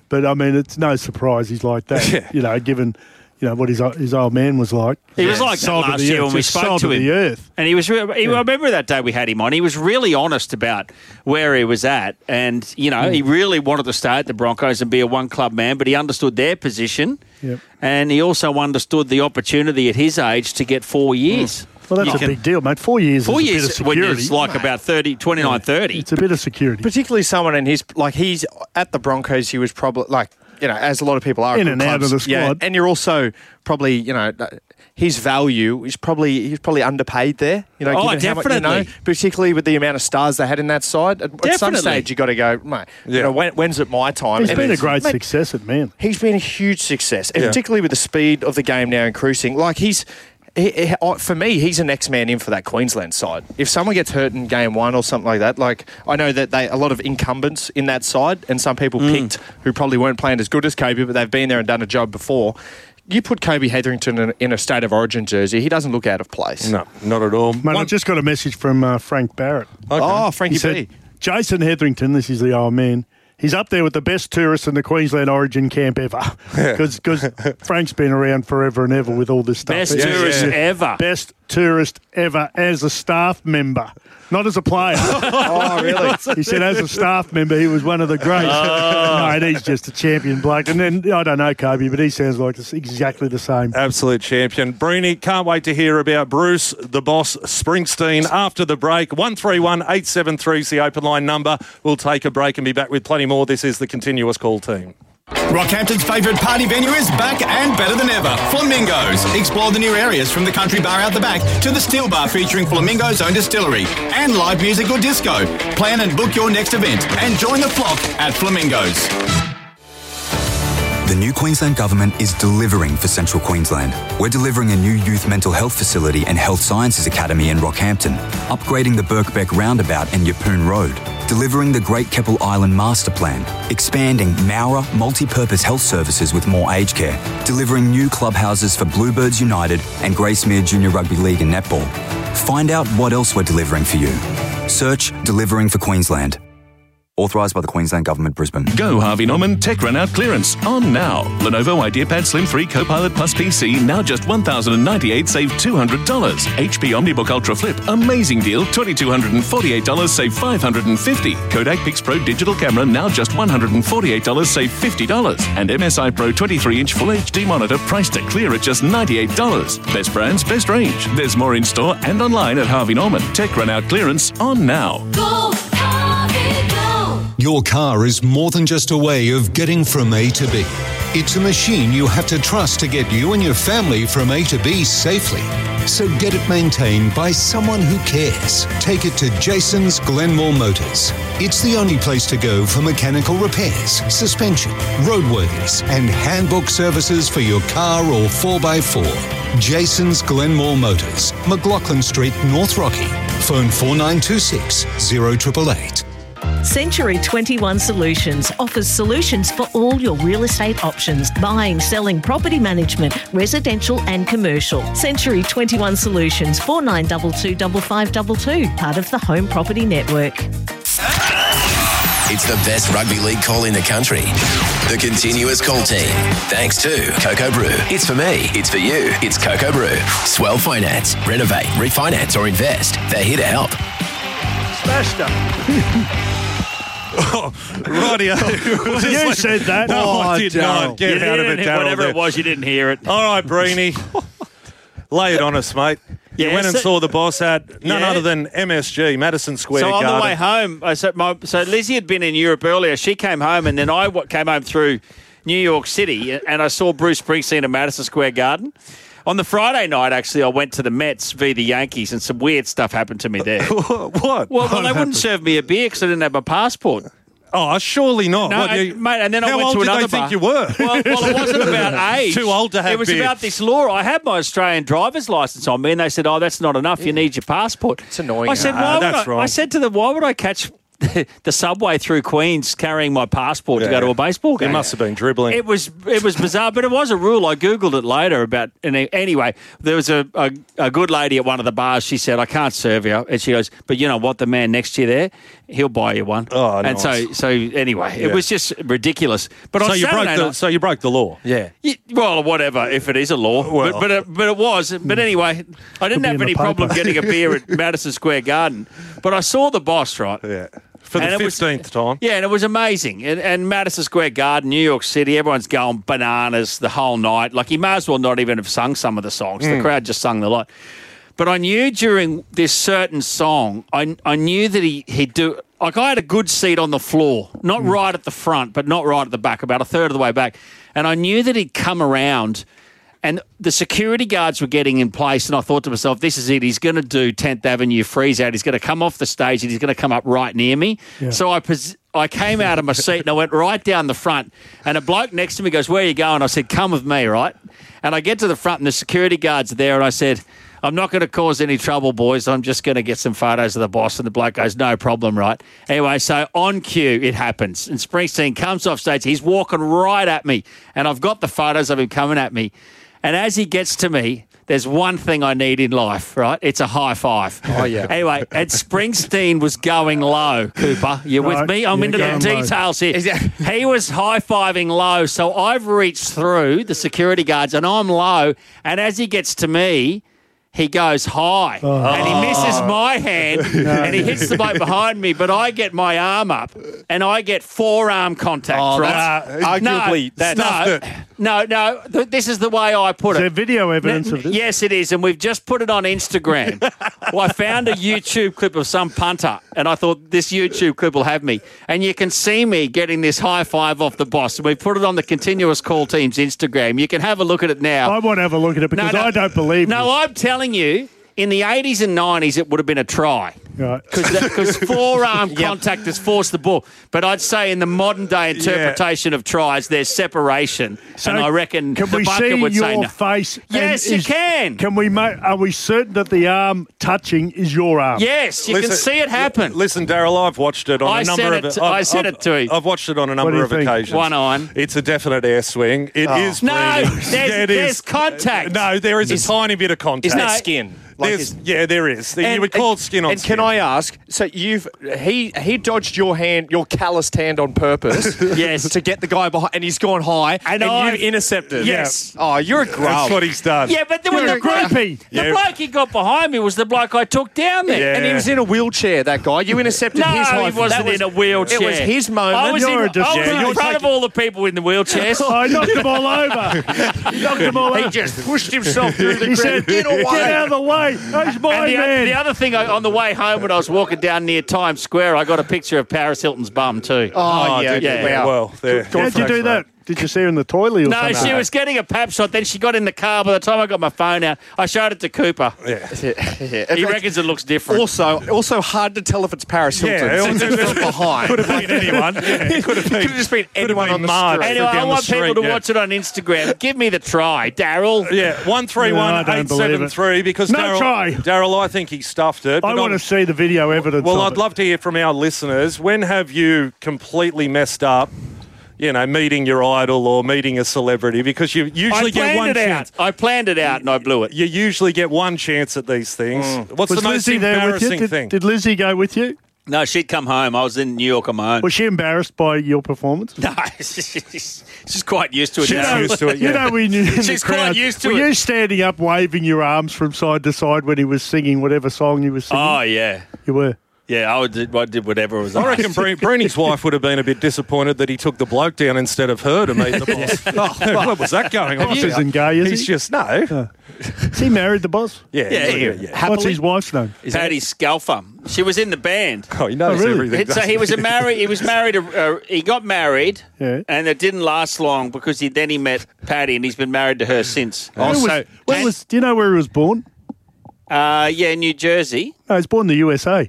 Speaker 3: But, I mean, it's no surprise he's like that,
Speaker 4: Yeah.
Speaker 3: you know, given, you know, what his his old man was like.
Speaker 2: He was like that
Speaker 3: Salt of
Speaker 2: last
Speaker 3: the
Speaker 2: year
Speaker 3: earth,
Speaker 2: when we
Speaker 3: just
Speaker 2: spoke
Speaker 3: salt
Speaker 2: to
Speaker 3: of
Speaker 2: him.
Speaker 3: the earth.
Speaker 2: And he was, re- he, I remember that day we had him on. He was really honest about where he was at. And, you know, he really wanted to stay at the Broncos and be a one-club man, but he understood their position.
Speaker 3: Yep.
Speaker 2: And he also understood the opportunity at his age to get four years.
Speaker 3: Well, that's
Speaker 2: You
Speaker 3: a
Speaker 2: can-
Speaker 3: big deal, mate. Four years
Speaker 2: Four
Speaker 3: is a
Speaker 2: years
Speaker 3: bit of
Speaker 2: when
Speaker 3: security.
Speaker 2: it's like about thirty, twenty-nine, thirty.
Speaker 3: It's a bit of security.
Speaker 1: Particularly someone in his, like he's at the Broncos, he was probably, like, you know, as a lot of people are. at
Speaker 3: In
Speaker 1: good
Speaker 3: and out
Speaker 1: clubs,
Speaker 3: of the
Speaker 1: Yeah,
Speaker 3: squad.
Speaker 1: and you're also probably, you know, his value is probably, he's probably underpaid there. You know,
Speaker 2: Oh,
Speaker 1: given how much, you know,
Speaker 2: definitely.
Speaker 1: particularly with the amount of stars they had in that side. At, at some
Speaker 2: Definitely.
Speaker 1: stage, you got to go, mate,
Speaker 4: Yeah.
Speaker 1: you know, when, when's it my time?
Speaker 3: He's
Speaker 1: And
Speaker 3: been a
Speaker 1: it's-
Speaker 3: great
Speaker 1: mate,
Speaker 3: success at Man.
Speaker 1: He's been a huge success, and
Speaker 4: Yeah.
Speaker 1: particularly with the speed of the game now increasing. Like he's, he, he, for me, he's the next man in for that Queensland side. If someone gets hurt in game one or something like that, like I know that they a lot of incumbents in that side, and some people
Speaker 4: Mm.
Speaker 1: picked who probably weren't playing as good as Kobe, but they've been there and done a job before. You put Kobe Hetherington in a, in a state of origin jersey, he doesn't look out of place.
Speaker 4: No, not at all.
Speaker 3: Mate, I
Speaker 4: One-
Speaker 3: just got a message from uh, Frank Barrett.
Speaker 1: Oh, Frankie
Speaker 3: He said,
Speaker 1: B.
Speaker 3: Jason Hetherington, this is the old man, he's up there with the best tourists in the Queensland Origin camp ever. Because Frank's been around forever and ever with all this stuff.
Speaker 2: Best
Speaker 3: He's-
Speaker 2: tourist ever.
Speaker 3: Best tourist ever as a staff member. Not as a player.
Speaker 1: Oh, really?
Speaker 3: He said as a staff member, he was one of the greats.
Speaker 2: Oh.
Speaker 3: Mate, he's just a champion bloke. And then, I don't know Kobe, but he sounds like it's exactly the same.
Speaker 4: Absolute champion. Bruni, can't wait to hear about Bruce, the boss, Springsteen after the break. one three one eight seven three is the open line number. We'll take a break and be back with plenty more. This is the Continuous Call team.
Speaker 12: Rockhampton's favourite party venue is back and better than ever. Flamingos. Explore the new areas from the country bar out the back to the still bar featuring Flamingo's own distillery and live music or disco. Plan and book your next event and join the flock at Flamingos.
Speaker 13: The new Queensland Government is delivering for Central Queensland. We're delivering a new youth mental health facility and health sciences academy in Rockhampton, upgrading the Birkbeck roundabout and Yapoon Road, delivering the Great Keppel Island Master Plan, expanding Maurer multi-purpose health services with more aged care, delivering new clubhouses for Bluebirds United and Gracemere Junior Rugby League and Netball. Find out what else we're delivering for you. Search Delivering for Queensland. Authorised by the Queensland Government, Brisbane.
Speaker 7: Go Harvey Norman Tech Run Out clearance on now. Lenovo IdeaPad Slim three Copilot Plus P C now just one thousand ninety-eight dollars, save two hundred dollars. H P OmniBook Ultra Flip, amazing deal, two thousand two hundred forty-eight dollars, save five hundred fifty dollars. Kodak Pix Pro Digital Camera now just one hundred forty-eight dollars, save fifty dollars. And M S I Pro twenty-three inch Full H D monitor priced to clear at just ninety-eight dollars. Best brands, best range. There's more in store and online at Harvey Norman. Tech Run Out clearance on now.
Speaker 8: Go, Harvey, go.
Speaker 14: Your car is more than just a way of getting from A to B. It's a machine you have to trust to get you and your family from A to B safely. So get it maintained by someone who cares. Take it to Jason's Glenmore Motors. It's the only place to go for mechanical repairs, suspension, roadworthies, and handbook services for your car or four by four. Jason's Glenmore Motors, McLaughlin Street, North Rocky. Phone four nine two six, zero eight eight eight.
Speaker 15: Century twenty-one Solutions offers solutions for all your real estate options, buying, selling, property management, residential and commercial. Century twenty-one Solutions, four nine two two five five two two, part of the Home Property Network.
Speaker 10: It's the best rugby league call in the country. The Continuous Call team. Thanks to Coco Brew. It's for me. It's for you. It's Coco Brew. Swell Finance. Renovate, refinance or invest. They're here to help.
Speaker 3: Smashed up.
Speaker 4: Oh, rightio.
Speaker 3: You said that.
Speaker 4: No,
Speaker 3: Oh,
Speaker 4: I did
Speaker 3: Darryl.
Speaker 4: not. Get
Speaker 2: You
Speaker 4: out of it,
Speaker 2: didn't-
Speaker 4: Darryl.
Speaker 2: Whatever
Speaker 4: there.
Speaker 2: it was, you didn't hear it.
Speaker 4: All right, Breeny. Lay it on us, mate. You
Speaker 2: Yeah,
Speaker 4: went and
Speaker 2: so-
Speaker 4: saw the boss at none
Speaker 2: Yeah.
Speaker 4: other than M S G, Madison Square
Speaker 2: So on
Speaker 4: Garden.
Speaker 2: the way home, I said, my, so Lizzie had been in Europe earlier. She came home, and then I w- came home through New York City, and I saw Bruce Springsteen at Madison Square Garden. On the Friday night, actually, I went to the Mets v the Yankees, and some weird stuff happened to me there.
Speaker 4: what?
Speaker 2: Well, well they wouldn't serve me a beer because I didn't have my passport.
Speaker 4: Oh, surely not.
Speaker 2: No,
Speaker 4: What,
Speaker 2: I-
Speaker 4: you-
Speaker 2: mate, and then I
Speaker 4: How
Speaker 2: went
Speaker 4: old
Speaker 2: to
Speaker 4: did
Speaker 2: another
Speaker 4: they think
Speaker 2: bar.
Speaker 4: you were?
Speaker 2: Well, well, it wasn't about age.
Speaker 4: Too old to have
Speaker 2: It was
Speaker 4: beer.
Speaker 2: about this law. I had my Australian driver's license on me, and they said, "Oh, that's not enough. You need your passport." It's
Speaker 1: annoying.
Speaker 2: I said,
Speaker 4: Nah,
Speaker 2: "Why?" would
Speaker 4: that's
Speaker 2: I,
Speaker 4: wrong.
Speaker 2: I said to them, "Why would I catch the subway through Queens carrying my passport to
Speaker 4: Yeah.
Speaker 2: go to a baseball game?"
Speaker 4: You must have been dribbling.
Speaker 2: It was it was bizarre, but it was a rule. I googled it later about. And anyway, there was a, a a good lady at one of the bars. She said, "I can't serve you," and she goes, "But you know what? The man next to you there, he'll buy you one.
Speaker 4: Oh,
Speaker 2: and
Speaker 4: nice.
Speaker 2: so so anyway,
Speaker 4: Yeah.
Speaker 2: it was just ridiculous. But
Speaker 4: So
Speaker 2: on
Speaker 4: you broke
Speaker 2: Saturday
Speaker 4: the
Speaker 2: night,
Speaker 4: so you broke the law.
Speaker 1: Yeah.
Speaker 2: Yeah, well, whatever, if it is a law.
Speaker 4: Well.
Speaker 2: but but it, but it was. But anyway, I didn't
Speaker 3: be
Speaker 2: have
Speaker 3: in the
Speaker 2: any problem
Speaker 3: paper.
Speaker 2: getting a beer at Madison Square Garden. But I saw the boss, right?
Speaker 4: Yeah. For the
Speaker 2: And it was-
Speaker 4: fifteenth time.
Speaker 2: Yeah, and it was amazing. And, and Madison Square Garden, New York City, everyone's going bananas the whole night. Like, he may as well not even have sung some of the songs.
Speaker 4: Mm.
Speaker 2: The crowd just sung the lot. But I knew during this certain song, I, I knew that he, he'd do... Like, I had a good seat on the floor, not
Speaker 4: Mm.
Speaker 2: right at the front, but not right at the back, about a third of the way back. And I knew that he'd come around... And the security guards were getting in place, and I thought to myself, this is it. He's going to do tenth Avenue freeze out. He's going to come off the stage, and he's going to come up right near me.
Speaker 3: Yeah.
Speaker 2: So I pos- I came out of my seat, and I went right down the front. And a bloke next to me goes, where are you going? I said, come with me, right? And I get to the front, and the security guards are there, and I said, I'm not going to cause any trouble, boys. I'm just going to get some photos of the boss. And the bloke goes, no problem, right? Anyway, so on cue, it happens. And Springsteen comes off stage. He's walking right at me, and I've got the photos of him coming at me. And as he gets to me, there's one thing I need in life, right? It's a high five.
Speaker 1: Oh, yeah.
Speaker 2: Anyway, and Springsteen was going low, Cooper. You with
Speaker 3: Right.
Speaker 2: me? I'm
Speaker 3: Yeah,
Speaker 2: into the
Speaker 3: going low.
Speaker 2: details here. He was high-fiving low, so I've reached through the security guards, and I'm low. And as he gets to me, he goes high, and he misses my hand, and he hits the bloke behind me, but I get my arm up, and I get forearm contact,
Speaker 1: Oh,
Speaker 2: right?
Speaker 1: that's arguably- that's-
Speaker 2: no,
Speaker 1: Stuffed it.
Speaker 2: no, no, th- this is the way I put
Speaker 3: Is
Speaker 2: it.
Speaker 3: there video evidence of this?
Speaker 2: Yes, it is, and we've just put it on Instagram. Well, I found a YouTube clip of some punter, and I thought this YouTube clip will have me. And you can see me getting this high five off the boss, and we've put it on the Continuous Call Team's Instagram. You can have a look at it now.
Speaker 3: I want to have a look at it because
Speaker 2: No, no.
Speaker 3: I don't believe
Speaker 2: No,
Speaker 3: this.
Speaker 2: I'm telling you, in the eighties and nineties, it would have been a try.
Speaker 3: Right.
Speaker 2: Because forearm contact has forced the ball. But I'd say in the modern day interpretation of tries, there's separation.
Speaker 3: So
Speaker 2: and I reckon
Speaker 3: can
Speaker 2: the
Speaker 3: we
Speaker 2: bunker
Speaker 3: see
Speaker 2: would
Speaker 3: your
Speaker 2: say no.
Speaker 3: face? and
Speaker 2: Yes, you
Speaker 3: is-
Speaker 2: can.
Speaker 3: Can we make? Are we certain that the arm touching is your arm?
Speaker 2: Yes, you can see it happen.
Speaker 4: Listen, Daryl, I've watched it on
Speaker 2: I
Speaker 4: a number
Speaker 2: sent
Speaker 4: of.
Speaker 2: it to-
Speaker 4: I've-
Speaker 2: I sent
Speaker 4: I've-
Speaker 2: it to you.
Speaker 4: I've watched it on a
Speaker 3: What do
Speaker 4: number
Speaker 3: you
Speaker 4: of
Speaker 3: think?
Speaker 4: occasions.
Speaker 2: One on.
Speaker 4: It's a definite air swing. It is.
Speaker 2: No,
Speaker 4: bleeding.
Speaker 2: there's,
Speaker 4: yeah, it
Speaker 2: there's
Speaker 4: is.
Speaker 2: contact.
Speaker 4: No, there is,
Speaker 1: Is-
Speaker 4: a tiny bit of contact.
Speaker 1: Is that
Speaker 2: No.
Speaker 1: skin? Like
Speaker 4: There's,
Speaker 1: is-
Speaker 4: yeah, there is. you
Speaker 1: And-
Speaker 4: would call
Speaker 1: and-
Speaker 4: it skin on
Speaker 1: And
Speaker 4: skin.
Speaker 1: can I ask? So you've he he dodged your hand, your calloused hand on purpose.
Speaker 2: Yes.
Speaker 1: To get the guy behind, and he's gone high,
Speaker 2: And
Speaker 1: and,
Speaker 2: I've-
Speaker 1: you've intercepted.
Speaker 2: Yes.
Speaker 1: Oh, you're a grub.
Speaker 4: That's what he's done.
Speaker 2: Yeah, but there was
Speaker 3: You're
Speaker 2: the
Speaker 3: a
Speaker 2: bloke,
Speaker 3: groupie.
Speaker 2: the
Speaker 4: Yeah.
Speaker 2: bloke he got behind me was the bloke I took down there.
Speaker 4: Yeah.
Speaker 1: And he was in a wheelchair. That guy. You intercepted
Speaker 2: No,
Speaker 1: his high.
Speaker 2: he wasn't
Speaker 1: that was,
Speaker 2: in a wheelchair.
Speaker 1: It was his moment.
Speaker 2: I was in,
Speaker 3: You're a
Speaker 2: I was
Speaker 3: dis-
Speaker 2: in
Speaker 3: you're
Speaker 2: front of all the people in the wheelchairs.
Speaker 3: I knocked them all over. He knocked them all
Speaker 1: He
Speaker 3: over.
Speaker 1: just pushed himself through the
Speaker 3: He
Speaker 1: crowd.
Speaker 3: said,
Speaker 1: Get away.
Speaker 3: Get out of the way. That's my
Speaker 2: And the,
Speaker 3: man.
Speaker 2: the other thing, I, on the way home when I was walking down near Times Square, I got a picture of Paris Hilton's bum too.
Speaker 1: Oh, yeah,
Speaker 4: did you?
Speaker 2: yeah.
Speaker 4: Well, there.
Speaker 3: How'd you do that? Did you see her in the toilet or
Speaker 2: No,
Speaker 3: something?
Speaker 2: she was getting a pap shot. Then she got in the car. By the time I got my phone out, I showed it to Cooper.
Speaker 4: Yeah.
Speaker 1: Yeah.
Speaker 2: He reckons it looks different.
Speaker 1: Also, also hard to tell if it's Paris Hilton.
Speaker 4: Yeah,
Speaker 1: since it's from behind.
Speaker 4: Could have been anyone. Yeah, it could have been.
Speaker 1: Could have just been
Speaker 4: could have
Speaker 1: anyone
Speaker 4: been
Speaker 1: on the
Speaker 4: Marge.
Speaker 1: street.
Speaker 2: Anyway, I
Speaker 4: down the
Speaker 2: want people
Speaker 4: street,
Speaker 2: to
Speaker 4: yeah.
Speaker 2: watch it on Instagram. Give me the try, Daryl.
Speaker 4: Yeah, one three
Speaker 3: No,
Speaker 4: one
Speaker 3: I don't
Speaker 4: eight
Speaker 3: believe
Speaker 4: seven
Speaker 3: it.
Speaker 4: three. Because
Speaker 3: No
Speaker 4: Daryl,
Speaker 3: try.
Speaker 4: Daryl, I think he stuffed it.
Speaker 3: I
Speaker 4: but
Speaker 3: want
Speaker 4: I'm-
Speaker 3: to see the video evidence.
Speaker 4: Well,
Speaker 3: of
Speaker 4: I'd
Speaker 3: it.
Speaker 4: love to hear from our listeners. When have you completely messed up? You know, meeting your idol or meeting a celebrity, because you usually
Speaker 2: I
Speaker 4: get one
Speaker 2: planned it
Speaker 4: chance.
Speaker 2: out. I planned it out and I blew it.
Speaker 4: You usually get one chance at these things. What's
Speaker 3: Was
Speaker 4: the most
Speaker 3: Lizzie there with you?
Speaker 4: embarrassing
Speaker 3: Did,
Speaker 4: thing?
Speaker 3: did Lizzie go with you?
Speaker 2: No, she'd come home. I was in New York on my own.
Speaker 3: Was she embarrassed by your performance?
Speaker 2: No, she's, she's quite used to it
Speaker 3: You
Speaker 2: now.
Speaker 3: know,
Speaker 4: used to it,
Speaker 3: you
Speaker 4: yeah.
Speaker 3: know when you in the
Speaker 2: She's quite
Speaker 3: crowd,
Speaker 2: used to
Speaker 3: were
Speaker 2: it.
Speaker 3: you standing up, waving your arms from side to side when he was singing whatever song he was singing?
Speaker 2: Oh, yeah.
Speaker 3: You were.
Speaker 2: Yeah, I did, I did whatever was
Speaker 4: I reckon Bre- Breeny's wife would have been a bit disappointed that he took the bloke down instead of her to meet the boss. Oh, what was that going on?
Speaker 3: Boss isn't gay, is
Speaker 4: He's
Speaker 3: he?
Speaker 4: just, no.
Speaker 3: Is he married, the boss?
Speaker 4: Yeah,
Speaker 2: Yeah,
Speaker 4: yeah,
Speaker 2: yeah.
Speaker 4: yeah.
Speaker 3: What's his wife's name?
Speaker 2: Patty Scalfa. She was in the band.
Speaker 4: Oh, he knows
Speaker 3: Oh, really?
Speaker 4: everything.
Speaker 2: So he was a married. He was married. Uh, he got married,
Speaker 3: Yeah.
Speaker 2: and it didn't last long because he then he met Patty, and he's been married to her since.
Speaker 3: Where was,
Speaker 2: Also,
Speaker 3: where was, do you know where he was born?
Speaker 2: uh, yeah, New Jersey.
Speaker 3: No, he was born in the U S A.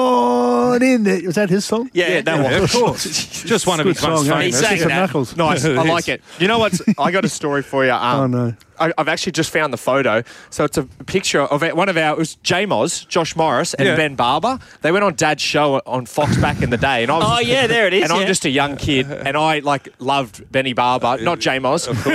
Speaker 3: Born in the... Was that his song?
Speaker 2: Yeah,
Speaker 1: that
Speaker 4: Yeah,
Speaker 1: one.
Speaker 4: of course. Just one of
Speaker 3: Good
Speaker 4: his most
Speaker 3: song, eh?
Speaker 2: He's
Speaker 4: famous.
Speaker 2: saying
Speaker 3: Kiss of
Speaker 2: that.
Speaker 3: Knuckles.
Speaker 1: Nice. I
Speaker 4: It
Speaker 1: like
Speaker 4: is.
Speaker 1: it. You know what? I got a story for you. Um,
Speaker 3: Oh, no.
Speaker 1: I, I've actually just found the photo. So it's a picture of it- one of our, it was J Moz, Josh Morris, and
Speaker 4: Yeah.
Speaker 1: Ben Barber. They went on Dad's show on Fox back in the day. And I was
Speaker 2: Oh, yeah, there it is,
Speaker 1: And
Speaker 2: yeah.
Speaker 1: I'm just a young kid, and I like loved Benny Barber, not J Moz. Um,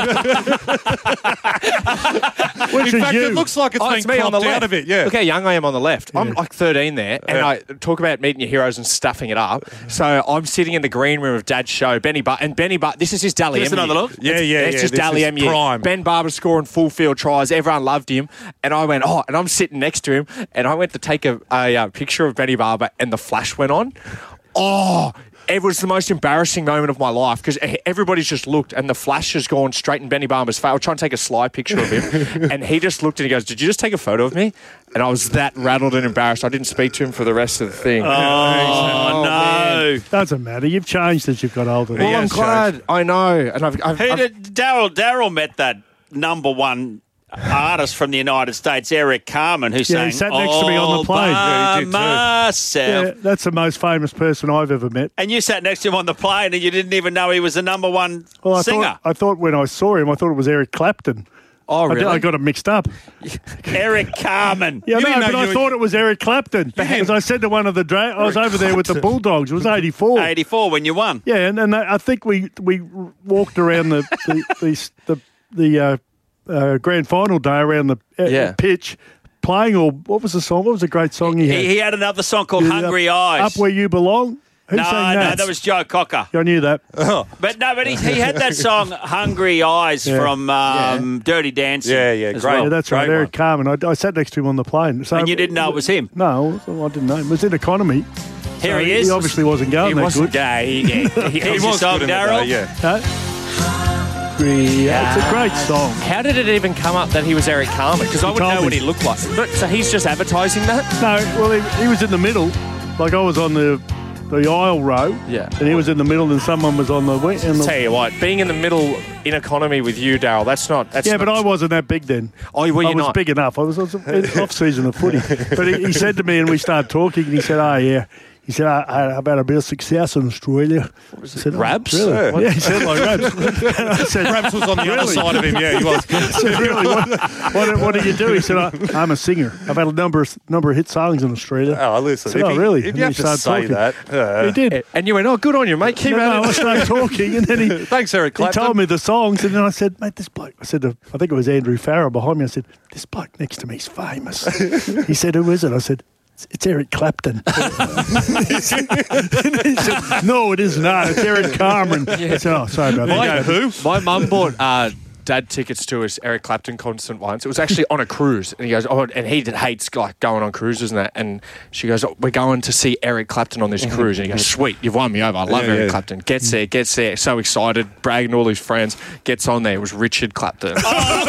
Speaker 3: Which
Speaker 4: In
Speaker 3: is
Speaker 4: fact,
Speaker 3: you?
Speaker 4: it looks like it's
Speaker 1: oh,
Speaker 4: been
Speaker 1: it's me on the
Speaker 4: cropped out
Speaker 1: left.
Speaker 4: of it, yeah.
Speaker 1: Look how young I am on the left. I'm like thirteen there, and I talk about meeting your heroes and stuffing it up. So I'm sitting in the green room of Dad's show, Benny But and Benny But. This is his Dally
Speaker 2: Give us
Speaker 1: Emu.
Speaker 2: another look.
Speaker 4: Yeah, yeah,
Speaker 1: It's
Speaker 4: yeah.
Speaker 1: just
Speaker 4: This
Speaker 1: Dally
Speaker 4: is
Speaker 1: Emu.
Speaker 4: prime.
Speaker 1: Ben Barber scoring full field tries. Everyone loved him, and I went, oh, and I'm sitting next to him, and I went to take a, a, uh picture of Benny Barber, and the flash went on. Oh. It was the most embarrassing moment of my life because everybody's just looked and the flash has gone straight in Benny Barber's face. I was trying to take a slide picture of him and he just looked and he goes, did you just take a photo of me? And I was that rattled and embarrassed. I didn't speak to him for the rest of the thing.
Speaker 2: Oh, oh no.
Speaker 3: Doesn't matter. You've changed as you've got older.
Speaker 1: Well, I'm glad. I know. And I've, I've,
Speaker 2: Who
Speaker 1: I've
Speaker 2: did Daryl? Daryl met that number one artist from the United States, Eric Carmen, who
Speaker 3: Yeah,
Speaker 2: sang
Speaker 3: he sat next to me on the
Speaker 2: All
Speaker 3: plane.
Speaker 2: by
Speaker 3: Yeah, he did too.
Speaker 2: myself.
Speaker 3: Yeah, that's the most famous person I've ever met.
Speaker 2: And you sat next to him on the plane and you didn't even know he was the number one
Speaker 3: Well, I
Speaker 2: singer.
Speaker 3: thought, I thought when I saw him, I thought it was Eric Clapton.
Speaker 1: Oh,
Speaker 3: I,
Speaker 1: really?
Speaker 3: did- I got it mixed up.
Speaker 2: Eric Carmen.
Speaker 3: Yeah,
Speaker 4: You
Speaker 3: no,
Speaker 4: didn't
Speaker 3: but
Speaker 4: know
Speaker 3: I
Speaker 4: you-
Speaker 3: thought it was Eric Clapton. Because I said to one of the dra- I was over there with the Bulldogs. It was eighty-four.
Speaker 2: eighty-four when you won.
Speaker 3: Yeah, and, and I think we we walked around the the the, the, the uh, uh, grand final day around the uh,
Speaker 1: Yeah.
Speaker 3: pitch, playing. Or what was the song? What was the great song he had?
Speaker 2: He, he had another song called
Speaker 3: Yeah,
Speaker 2: Hungry
Speaker 3: up,
Speaker 2: Eyes.
Speaker 3: Up Where You Belong. Who
Speaker 2: no,
Speaker 3: sang
Speaker 2: no,
Speaker 3: that?
Speaker 2: that was Joe Cocker.
Speaker 3: I knew that.
Speaker 2: But no, but he, he had that song "Hungry Eyes"
Speaker 3: Yeah.
Speaker 2: from um, Dirty Dancing.
Speaker 4: Yeah, yeah,
Speaker 2: as
Speaker 4: great.
Speaker 2: well.
Speaker 3: Yeah, that's right,
Speaker 4: Great
Speaker 3: Eric Carmen. I, I sat next to him on the plane. So
Speaker 2: And you didn't know it was him?
Speaker 3: No, I didn't know. It was in economy.
Speaker 2: Here
Speaker 3: So
Speaker 2: he is.
Speaker 3: He obviously wasn't going
Speaker 1: He
Speaker 3: that
Speaker 1: wasn't
Speaker 3: good.
Speaker 2: gay. Yeah, he, he,
Speaker 4: He
Speaker 2: Here's
Speaker 4: was
Speaker 2: your song,
Speaker 4: good in the
Speaker 2: Daryl.
Speaker 4: day, yeah.
Speaker 3: Huh? Yeah, it's a great song.
Speaker 1: How did it even come up that he was Eric Carmen? Because I
Speaker 3: He
Speaker 1: wouldn't
Speaker 3: told
Speaker 1: know
Speaker 3: me.
Speaker 1: what he looked like. But, so he's just advertising that?
Speaker 3: No, well, he, he was in the middle. Like I was on the the aisle row.
Speaker 1: Yeah.
Speaker 3: And he was in the middle, and someone was on the wing. In the,
Speaker 1: Tell you what, being in the middle in economy with you, Daryl, that's not. That's
Speaker 3: yeah,
Speaker 1: not,
Speaker 3: but I wasn't that big then.
Speaker 1: Oh, were
Speaker 3: I
Speaker 1: you
Speaker 3: was
Speaker 1: not?
Speaker 3: big enough. I was, I was in off season of footy. But he, he said to me, and we started talking, and he said, "Oh yeah." He said, I, I, I've had a bit of success in Australia. I said, oh,
Speaker 1: Rabs?
Speaker 3: really?
Speaker 4: Yeah.
Speaker 3: Yeah, he said like Rabs. And I said,
Speaker 4: Rabs was on the other
Speaker 3: Really?
Speaker 4: side of him. Yeah, he was.
Speaker 3: I said, really? What, what, what do you do? He said, I, I'm a singer. I've had a number of, number of hit songs in Australia.
Speaker 4: Oh, listen.
Speaker 3: I said,
Speaker 4: if
Speaker 3: oh,
Speaker 4: you-
Speaker 3: really?
Speaker 4: If
Speaker 3: And
Speaker 4: you have
Speaker 3: he
Speaker 4: to
Speaker 3: started
Speaker 4: say
Speaker 3: talking.
Speaker 4: that. uh,
Speaker 3: He did.
Speaker 1: And you went, oh, good on you, mate. Keep
Speaker 3: No,
Speaker 1: at
Speaker 3: no, I
Speaker 1: it.
Speaker 3: started talking, and then he,
Speaker 4: Thanks, Eric
Speaker 3: he
Speaker 4: Clapton.
Speaker 3: told me the songs, and then I said, mate, this bloke, I said, to, I think it was Andrew Farrow behind me, I said, this bloke next to me's famous. He said, who is it? I said, it's, it's Eric Clapton. he said, no, it is not. It's Eric Carmen. I said, oh, sorry about
Speaker 1: My,
Speaker 3: that.
Speaker 4: who?
Speaker 1: My mum bought uh, dad tickets to his Eric Clapton concert once. It was actually on a cruise, and he goes, "Oh," and he hates like going on cruises and that. And she goes, oh, "We're going to see Eric Clapton on this cruise." And he goes, "Sweet, you've won me over. I love
Speaker 4: Yeah,
Speaker 1: Eric
Speaker 4: yeah.
Speaker 1: Clapton." Gets there, gets there, so excited, bragging to all his friends. Gets on there, it was Richard Clapton.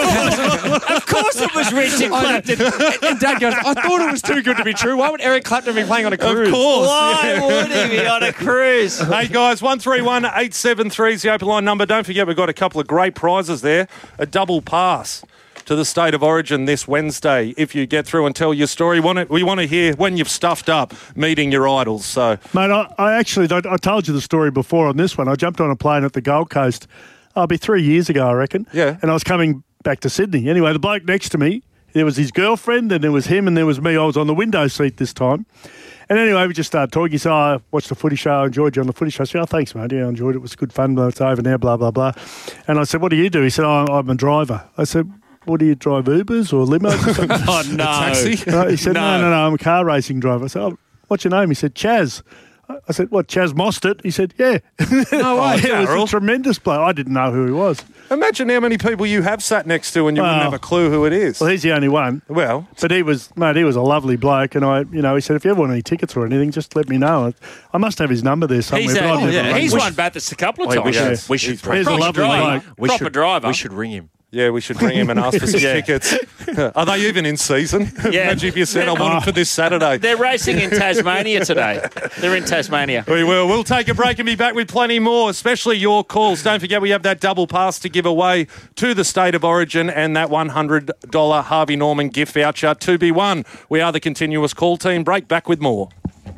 Speaker 2: Of course it was Richard Clapton.
Speaker 1: and, and Dad goes, "I thought it was too good to be true. Why would Eric Clapton be playing on a cruise?"
Speaker 4: Of course.
Speaker 2: Why would he be on a cruise?
Speaker 4: Hey guys, one three one eight seven three is the open line number. Don't forget we've got a couple of great prizes there. A double pass to the State of Origin this Wednesday. If you get through and tell your story, want it, we want to hear when you've stuffed up meeting your idols. So,
Speaker 3: Mate, I, I actually, I, I told you the story before on this one. I jumped on a plane at the Gold Coast, oh, it'll be three years ago, I reckon.
Speaker 4: Yeah.
Speaker 3: And I was coming back to Sydney. Anyway, the bloke next to me, there was his girlfriend, and there was him, and there was me. I was on the window seat this time. And anyway, we just started talking. He said, oh, I watched the footy show. I enjoyed you on the footy show. I said, oh, thanks, mate. Yeah, I enjoyed it. It was good fun, but it's over now, blah, blah, blah. And I said, what do you do? He said, oh, I'm a driver. I said, what do you drive, Ubers or limos or something?
Speaker 2: Oh, no.
Speaker 4: taxi?
Speaker 3: Uh, he said, no.
Speaker 2: No.
Speaker 3: no, no, I'm a car racing driver. I said, oh, what's your name? He said, Chaz. I said, what, Chaz Mostert? He said, yeah.
Speaker 4: No way,
Speaker 3: It was
Speaker 4: Daryl.
Speaker 3: a tremendous bloke. I didn't know who he was.
Speaker 4: imagine how many people you have sat next to and you wouldn't
Speaker 3: Well,
Speaker 4: have a clue who it is.
Speaker 3: Well, he's the only one.
Speaker 4: Well,
Speaker 3: But he was, mate, he was a lovely bloke. And I, you know, he said, if you ever want any tickets or anything, just let me know. I must have his number there somewhere.
Speaker 2: He's,
Speaker 3: but
Speaker 2: a,
Speaker 3: I've never
Speaker 2: yeah,
Speaker 3: rung
Speaker 2: he's
Speaker 3: him.
Speaker 2: won Bathurst a couple of
Speaker 1: Wait, we
Speaker 2: times.
Speaker 1: should, we should,
Speaker 3: He's a
Speaker 2: Proper
Speaker 3: lovely
Speaker 2: driver.
Speaker 3: bloke.
Speaker 1: we
Speaker 2: Proper
Speaker 1: should,
Speaker 2: driver.
Speaker 1: we should ring him.
Speaker 4: yeah, we should ring him and ask for some tickets. Are they even in season?
Speaker 2: Yeah.
Speaker 4: Imagine if you said, I want them for this Saturday.
Speaker 2: They're racing in Tasmania today. They're in Tasmania.
Speaker 4: We will. We'll take a break and be back with plenty more, especially your calls. Don't forget we have that double pass to give away to the State of Origin and that one hundred dollars Harvey Norman gift voucher to be won. We are the continuous call team. Break back with more.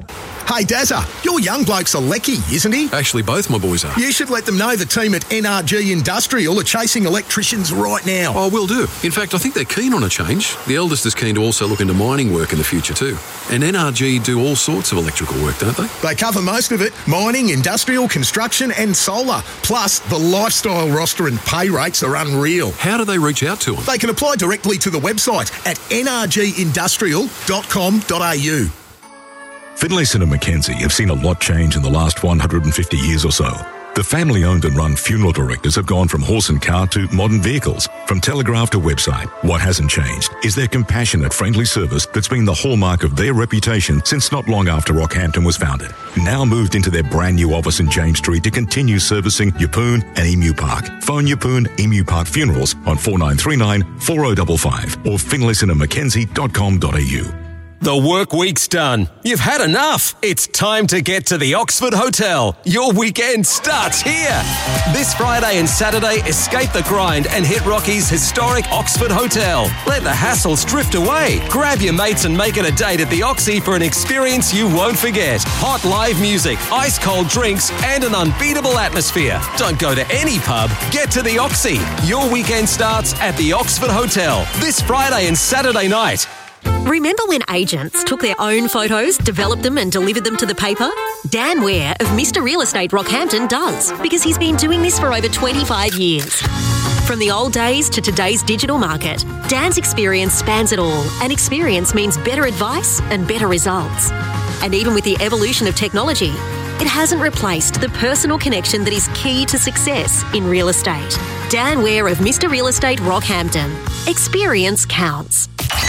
Speaker 16: Hey, Dazza, your young bloke's a lecky, isn't he?
Speaker 17: Actually, both my boys are.
Speaker 16: You should let them know the team at N R G Industrial are chasing electricians right now.
Speaker 17: Oh, will do. In fact, I think they're keen on a change. The eldest is keen to also look into mining work in the future too. And N R G do all sorts of electrical work, don't they?
Speaker 16: They cover most of it. Mining, industrial, construction and solar. Plus, the lifestyle roster and pay rates are unreal.
Speaker 17: How do they reach out to them?
Speaker 16: They can apply directly to the website at n r g industrial dot com dot a u.
Speaker 18: Finlayson and Mackenzie have seen a lot change in the last one hundred fifty years or so. The family-owned and run funeral directors have gone from horse and car to modern vehicles, from telegraph to website. What hasn't changed is their compassionate, friendly service that's been the hallmark of their reputation since not long after Rockhampton was founded. Now moved into their brand new office in James Street to continue servicing Yeppoon and Emu Park. Phone Yeppoon Emu Park Funerals on four nine three nine, four oh five five or finlayson and mackenzie dot com dot a u.
Speaker 19: The work week's done. You've had enough. It's time to get to the Oxford Hotel. Your weekend starts here. This Friday and Saturday, escape the grind and hit Rocky's historic Oxford Hotel. Let the hassles drift away. Grab your mates and make it a date at the Oxy for an experience you won't forget. Hot live music, ice cold drinks, and an unbeatable atmosphere. Don't go to any pub. Get to the Oxy. Your weekend starts at the Oxford Hotel this Friday and Saturday night.
Speaker 20: Remember when agents took their own photos, developed them and delivered them to the paper? Dan Ware of Mister Real Estate Rockhampton does, because he's been doing this for over twenty-five years. From the old days to today's digital market, Dan's experience spans it all, and experience means better advice and better results. And even with the evolution of technology, it hasn't replaced the personal connection that is key to success in real estate. Dan Ware of Mister Real Estate Rockhampton. Experience counts.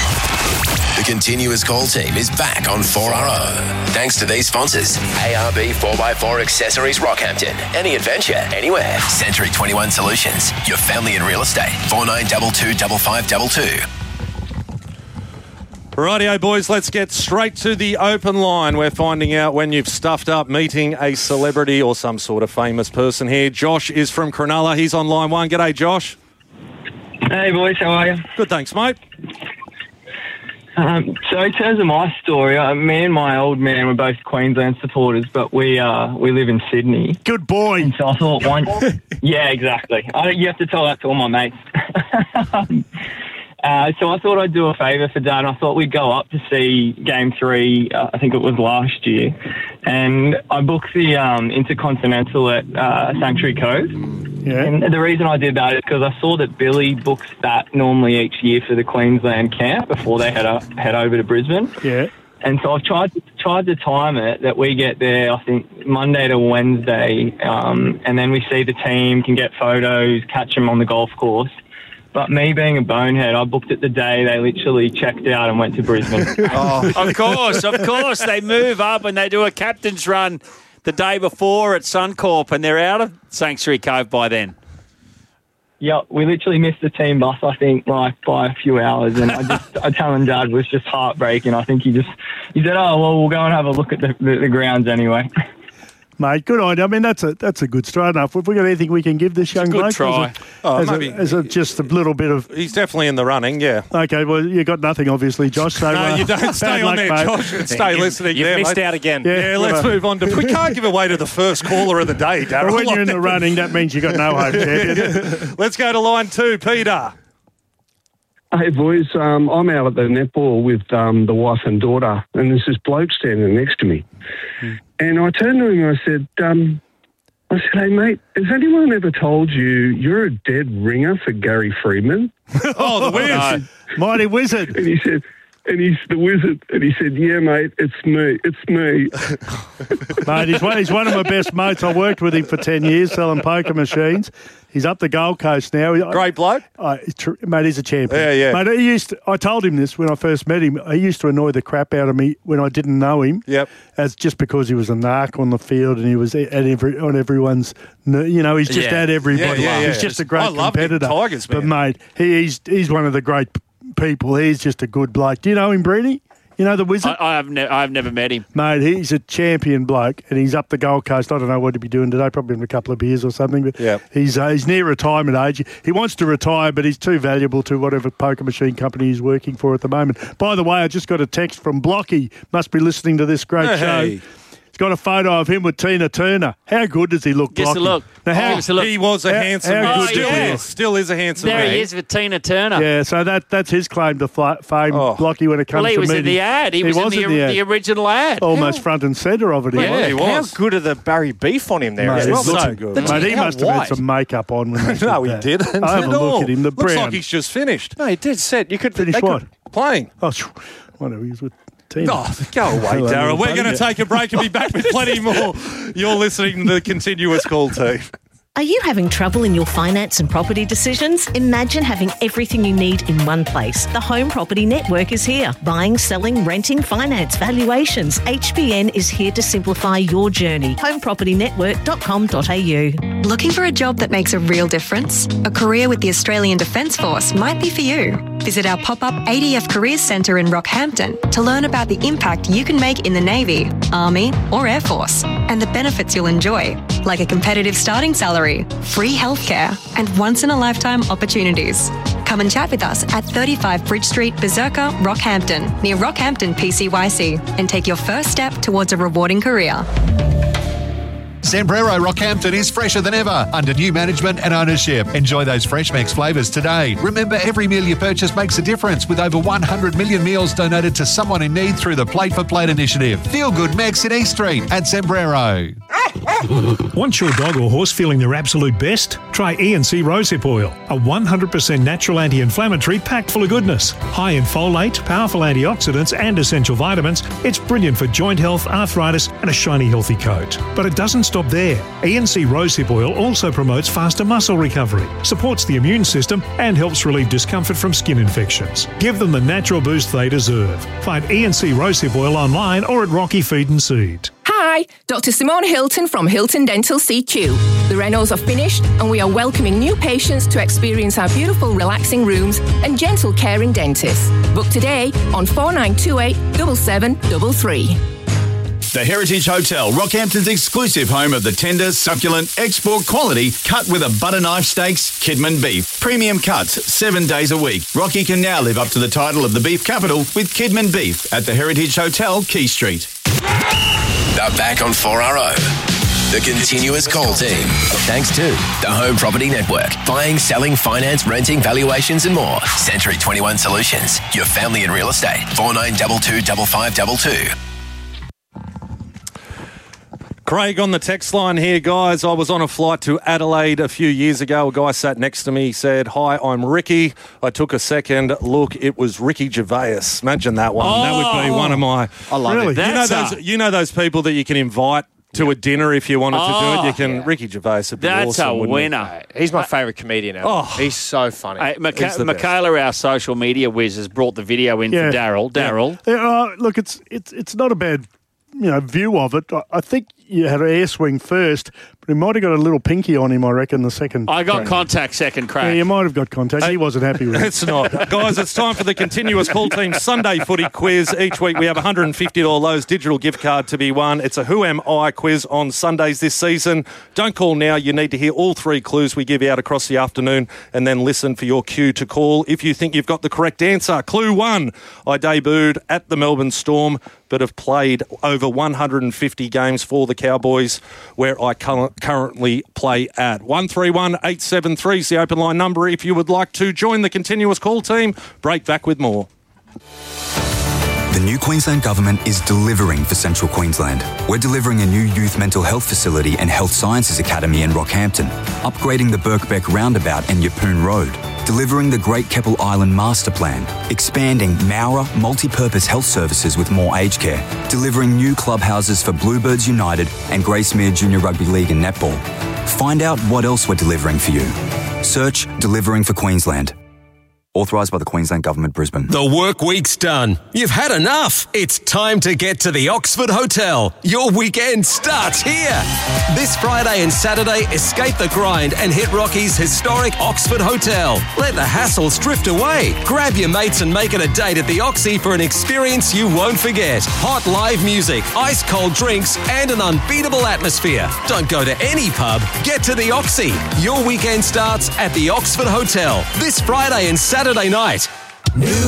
Speaker 10: The Continuous Call team is back on four R O. Thanks to these sponsors. A R B four by four Accessories Rockhampton. Any adventure, anywhere. Century twenty-one Solutions. Your family in real estate. four nine two two five five two two.
Speaker 4: Rightio, boys, let's get straight to the open line. We're finding out when you've stuffed up meeting a celebrity or some sort of famous person here. Josh is from Cronulla. He's on line one. G'day, Josh.
Speaker 21: Hey, boys. How are you?
Speaker 4: Good, thanks, mate.
Speaker 21: Um, so in terms of my story, uh, me and my old man were both Queensland supporters, but we uh, we live in Sydney.
Speaker 3: Good boy.
Speaker 21: And so I thought one... yeah, exactly. I, you have to tell that to all my mates. uh, so I thought I'd do a favour for Dad. I thought we'd go up to see Game three, uh, I think it was last year, and I booked the um, Intercontinental at uh, Sanctuary Cove.
Speaker 3: Yeah.
Speaker 21: And the reason I did that is because I saw that Billy books that normally each year for the Queensland camp before they head up, head over to Brisbane.
Speaker 3: Yeah.
Speaker 21: And so I've tried tried to time it that we get there, I think, Monday to Wednesday, um, and then we see the team, can get photos, catch them on the golf course. But me being a bonehead, I booked it the day they literally checked out and went to Brisbane.
Speaker 2: Oh, of course, of course. They move up and they do a captain's run the day before at Suncorp, and they're out of Sanctuary Cove by then.
Speaker 21: Yeah, we literally missed the team bus, I think, like by a few hours, and I just, I telling Dad was just heartbreaking. I think he just, he said, "Oh well, we'll go and have a look at the, the, the grounds anyway."
Speaker 3: Mate, good idea. I mean, that's a that's a good straight enough. Have we got anything we can give this young
Speaker 4: Good
Speaker 3: bloke?
Speaker 4: try.
Speaker 3: As a,
Speaker 4: Oh,
Speaker 3: as
Speaker 4: maybe-
Speaker 3: a, as a, just a little bit of...
Speaker 4: He's definitely in the running, yeah.
Speaker 3: Okay, well, you got nothing, obviously, Josh. So,
Speaker 4: No,
Speaker 3: uh,
Speaker 4: you don't. Stay
Speaker 3: bad
Speaker 4: on
Speaker 3: luck,
Speaker 4: there,
Speaker 3: mate.
Speaker 4: Josh. Stay listening
Speaker 22: You've
Speaker 4: there,
Speaker 22: missed
Speaker 4: mate.
Speaker 22: out again.
Speaker 4: Yeah, let's
Speaker 3: well,
Speaker 4: move on to... We can't give away to the first caller of the day, Darryl.
Speaker 3: Well, when you're in the running, that means you got no hope, champion.
Speaker 4: Let's go to line two, Peter.
Speaker 23: Hey, boys, um, I'm out at the netball with um, the wife and daughter, and there's this bloke standing next to me.
Speaker 3: Hmm.
Speaker 23: And I turned to him and I said, um, I said, hey, mate, has anyone ever told you you're a dead ringer for Gary Freeman?
Speaker 4: Oh, the Wiz.
Speaker 3: Mighty Wizard.
Speaker 23: And he said... And he's the wizard. And he said, yeah, mate, it's me. It's me.
Speaker 3: Mate, he's one, he's one of my best mates. I worked with him for ten years selling poker machines. He's up the Gold Coast now.
Speaker 4: Great bloke.
Speaker 3: Uh, tr- mate, he's a champion.
Speaker 4: Yeah, yeah.
Speaker 3: Mate, he used to, I told him this when I first met him. He used to annoy the crap out of me when I didn't know him.
Speaker 4: Yep.
Speaker 3: As just because he was a narc on the field and he was at every on everyone's, you know, he's just
Speaker 4: Yeah.
Speaker 3: at everybody.
Speaker 4: Yeah, yeah, yeah.
Speaker 3: He's just a great
Speaker 4: I love him,
Speaker 3: competitor.
Speaker 4: Tigers, man.
Speaker 3: But mate, he, he's he's one of the great p- people. He's just a good bloke. Do you know him, Breedy? You know the Wizard?
Speaker 2: I, I have ne- I've never met him.
Speaker 3: Mate, he's a champion bloke, and he's up the Gold Coast. I don't know what he'd be doing today, probably in a couple of beers or something, but
Speaker 4: Yep.
Speaker 3: he's uh, he's near retirement age. He wants to retire, but he's too valuable to whatever poker machine company he's working for at the moment. By the way, I just got a text from Blocky. Must be listening to this great
Speaker 4: Hey.
Speaker 3: show. He's got a photo of him with Tina Turner. How good does he look?
Speaker 2: Just a
Speaker 3: blocking?
Speaker 2: look.
Speaker 3: Now, how,
Speaker 2: Oh, just a look.
Speaker 4: He was a
Speaker 3: How-
Speaker 4: handsome
Speaker 3: how
Speaker 4: man.
Speaker 3: good
Speaker 4: Still
Speaker 3: does he
Speaker 4: is.
Speaker 3: look?
Speaker 4: Still is a handsome
Speaker 2: There
Speaker 4: man.
Speaker 2: he is with Tina Turner.
Speaker 3: Yeah, so that that's his claim to fla- fame,
Speaker 4: Oh.
Speaker 3: Blocky, when it comes
Speaker 2: Well, he
Speaker 3: to
Speaker 2: was in
Speaker 3: meeting.
Speaker 2: the ad. He, was, in, the,
Speaker 3: ad.
Speaker 2: the original ad.
Speaker 3: Almost front and centre of it. He
Speaker 1: Yeah,
Speaker 3: was.
Speaker 4: he was.
Speaker 1: How good are the Barry Beef on him there
Speaker 3: Mate,
Speaker 1: as well?
Speaker 3: it's so
Speaker 1: That's-
Speaker 3: good.
Speaker 1: that's
Speaker 3: Mate, he
Speaker 1: how
Speaker 3: must have
Speaker 1: white.
Speaker 3: had some makeup on when they did
Speaker 4: No, he
Speaker 3: that.
Speaker 4: didn't.
Speaker 3: I have a
Speaker 4: at
Speaker 3: look
Speaker 4: all.
Speaker 3: at him. The
Speaker 4: Looks
Speaker 3: brown.
Speaker 4: like he's just finished.
Speaker 1: No, he did set. You could
Speaker 3: Finish
Speaker 1: they
Speaker 3: what?
Speaker 1: could-
Speaker 4: Playing.
Speaker 3: Oh, sh- whatever. He was with Tina.
Speaker 4: Oh, go away,
Speaker 3: Hello,
Speaker 4: Darren.
Speaker 3: little
Speaker 4: We're
Speaker 3: buddy.
Speaker 4: going to take a break and be back with plenty more. You're listening to the Continuous Call Team.
Speaker 15: Are you having trouble in your finance and property decisions? Imagine having everything you need in one place. The Home Property Network is here. Buying, selling, renting, finance, valuations. H B N is here to simplify your journey. home property network dot com dot a u.
Speaker 5: Looking for a job that makes a real difference? A career with the Australian Defence Force might be for you. Visit our pop-up A D F Careers Centre in Rockhampton to learn about the impact you can make in the Navy, Army or Air Force and the benefits you'll enjoy, like a competitive starting salary, free healthcare and once-in-a-lifetime opportunities. Come and chat with us at thirty-five Bridge Street, Berserker, Rockhampton, near Rockhampton P C Y C, and take your first step towards a rewarding career.
Speaker 6: Sombrero Rockhampton is fresher than ever under new management and ownership. Enjoy those Fresh Max flavours today. Remember, every meal you purchase makes a difference with over one hundred million meals donated to someone in need through the Plate for Plate initiative. Feel good Max in East Street at Sombrero.
Speaker 22: Want your dog or horse feeling their absolute best? Try E and C Rosehip Oil, a one hundred percent natural anti-inflammatory packed full of goodness. High in folate, powerful antioxidants and essential vitamins, it's brilliant for joint health, arthritis and a shiny healthy coat. But it doesn't stop there. E and C Rosehip Oil also promotes faster muscle recovery, supports the immune system and helps relieve discomfort from skin infections. Give them the natural boost they deserve. Find E and C Rosehip Oil online or at Rocky Feed and Seed.
Speaker 24: Hi, Doctor Simone Hilton from Hilton Dental C Q. The renos are finished and we are welcoming new patients to experience our beautiful relaxing rooms and gentle caring dentists. Book today on four nine two eight, seven seven three three.
Speaker 12: The Heritage Hotel, Rockhampton's exclusive home of the tender, succulent, export quality, cut with a butter knife steaks, Kidman beef. Premium cuts, seven days a week. Rocky can now live up to the title of the beef capital with Kidman beef at the Heritage Hotel, Key Street.
Speaker 10: They're back on four R O. The Continuous Call Team. Thanks to the Home Property Network. Buying, selling, finance, renting, valuations and more. Century twenty-one Solutions. Your family in real estate. four nine two two five five two two.
Speaker 4: Craig on the text line here, guys. I was on a flight to Adelaide a few years ago. A guy sat next to me, said, "Hi, I'm Ricky." I took a second look. It was Ricky Gervais. Imagine that one.
Speaker 2: Oh,
Speaker 4: that would be one of my...
Speaker 2: I love
Speaker 4: really?
Speaker 2: it.
Speaker 4: You know,
Speaker 2: That's
Speaker 4: those,
Speaker 2: a-
Speaker 4: you know those people that you can invite to a dinner if you wanted to do
Speaker 2: Oh,
Speaker 4: it? You can...
Speaker 2: yeah.
Speaker 4: Ricky Gervais would be
Speaker 2: That's
Speaker 4: awesome,
Speaker 2: a
Speaker 4: wouldn't he?
Speaker 2: winner.
Speaker 1: He's my favourite comedian ever.
Speaker 4: Oh.
Speaker 1: He's so funny.
Speaker 2: Hey, Micha-
Speaker 1: He's the best.
Speaker 2: Michaela, our social media whiz, has brought the video in
Speaker 3: Yeah.
Speaker 2: for Daryl. Daryl.
Speaker 3: Yeah, uh, look, it's it's it's not a bad, you know, view of it. I, I think you had an air swing first, but he might have got a little pinky on him, I reckon, the second.
Speaker 2: I got
Speaker 3: crack.
Speaker 2: contact second crack.
Speaker 3: Yeah, you might have got contact. He wasn't happy with it.
Speaker 4: It's not. Guys, it's time for the Continuous Call Team Sunday Footy Quiz. Each week we have a one hundred fifty dollars Lowe's digital gift card to be won. It's a Who Am I quiz on Sundays this season. Don't call now. You need to hear all three clues we give out across the afternoon and then listen for your cue to call if you think you've got the correct answer. Clue one. I debuted at the Melbourne Storm but have played over one hundred fifty games for the Cowboys, where I cur- currently play at. one three one eight seven three is the open line number if you would like to join the Continuous Call Team. Break back with more.
Speaker 13: The new Queensland Government is delivering for Central Queensland. We're delivering a new youth mental health facility and health sciences academy in Rockhampton, upgrading the Birkbeck roundabout and Yapoon Road, delivering the Great Keppel Island Master Plan, expanding Maurer multi-purpose health services with more aged care, delivering new clubhouses for Bluebirds United and Gracemere Junior Rugby League and Netball. Find out what else we're delivering for you. Search Delivering for Queensland. Authorised by the Queensland Government, Brisbane.
Speaker 19: The work week's done. You've had enough. It's time to get to the Oxford Hotel. Your weekend starts here. This Friday and Saturday, escape the grind and hit Rocky's historic Oxford Hotel. Let the hassles drift away. Grab your mates and make it a date at the Oxy for an experience you won't forget. Hot live music, ice cold drinks, and an unbeatable atmosphere. Don't go to any pub. Get to the Oxy. Your weekend starts at the Oxford Hotel. This Friday and Saturday night.
Speaker 10: New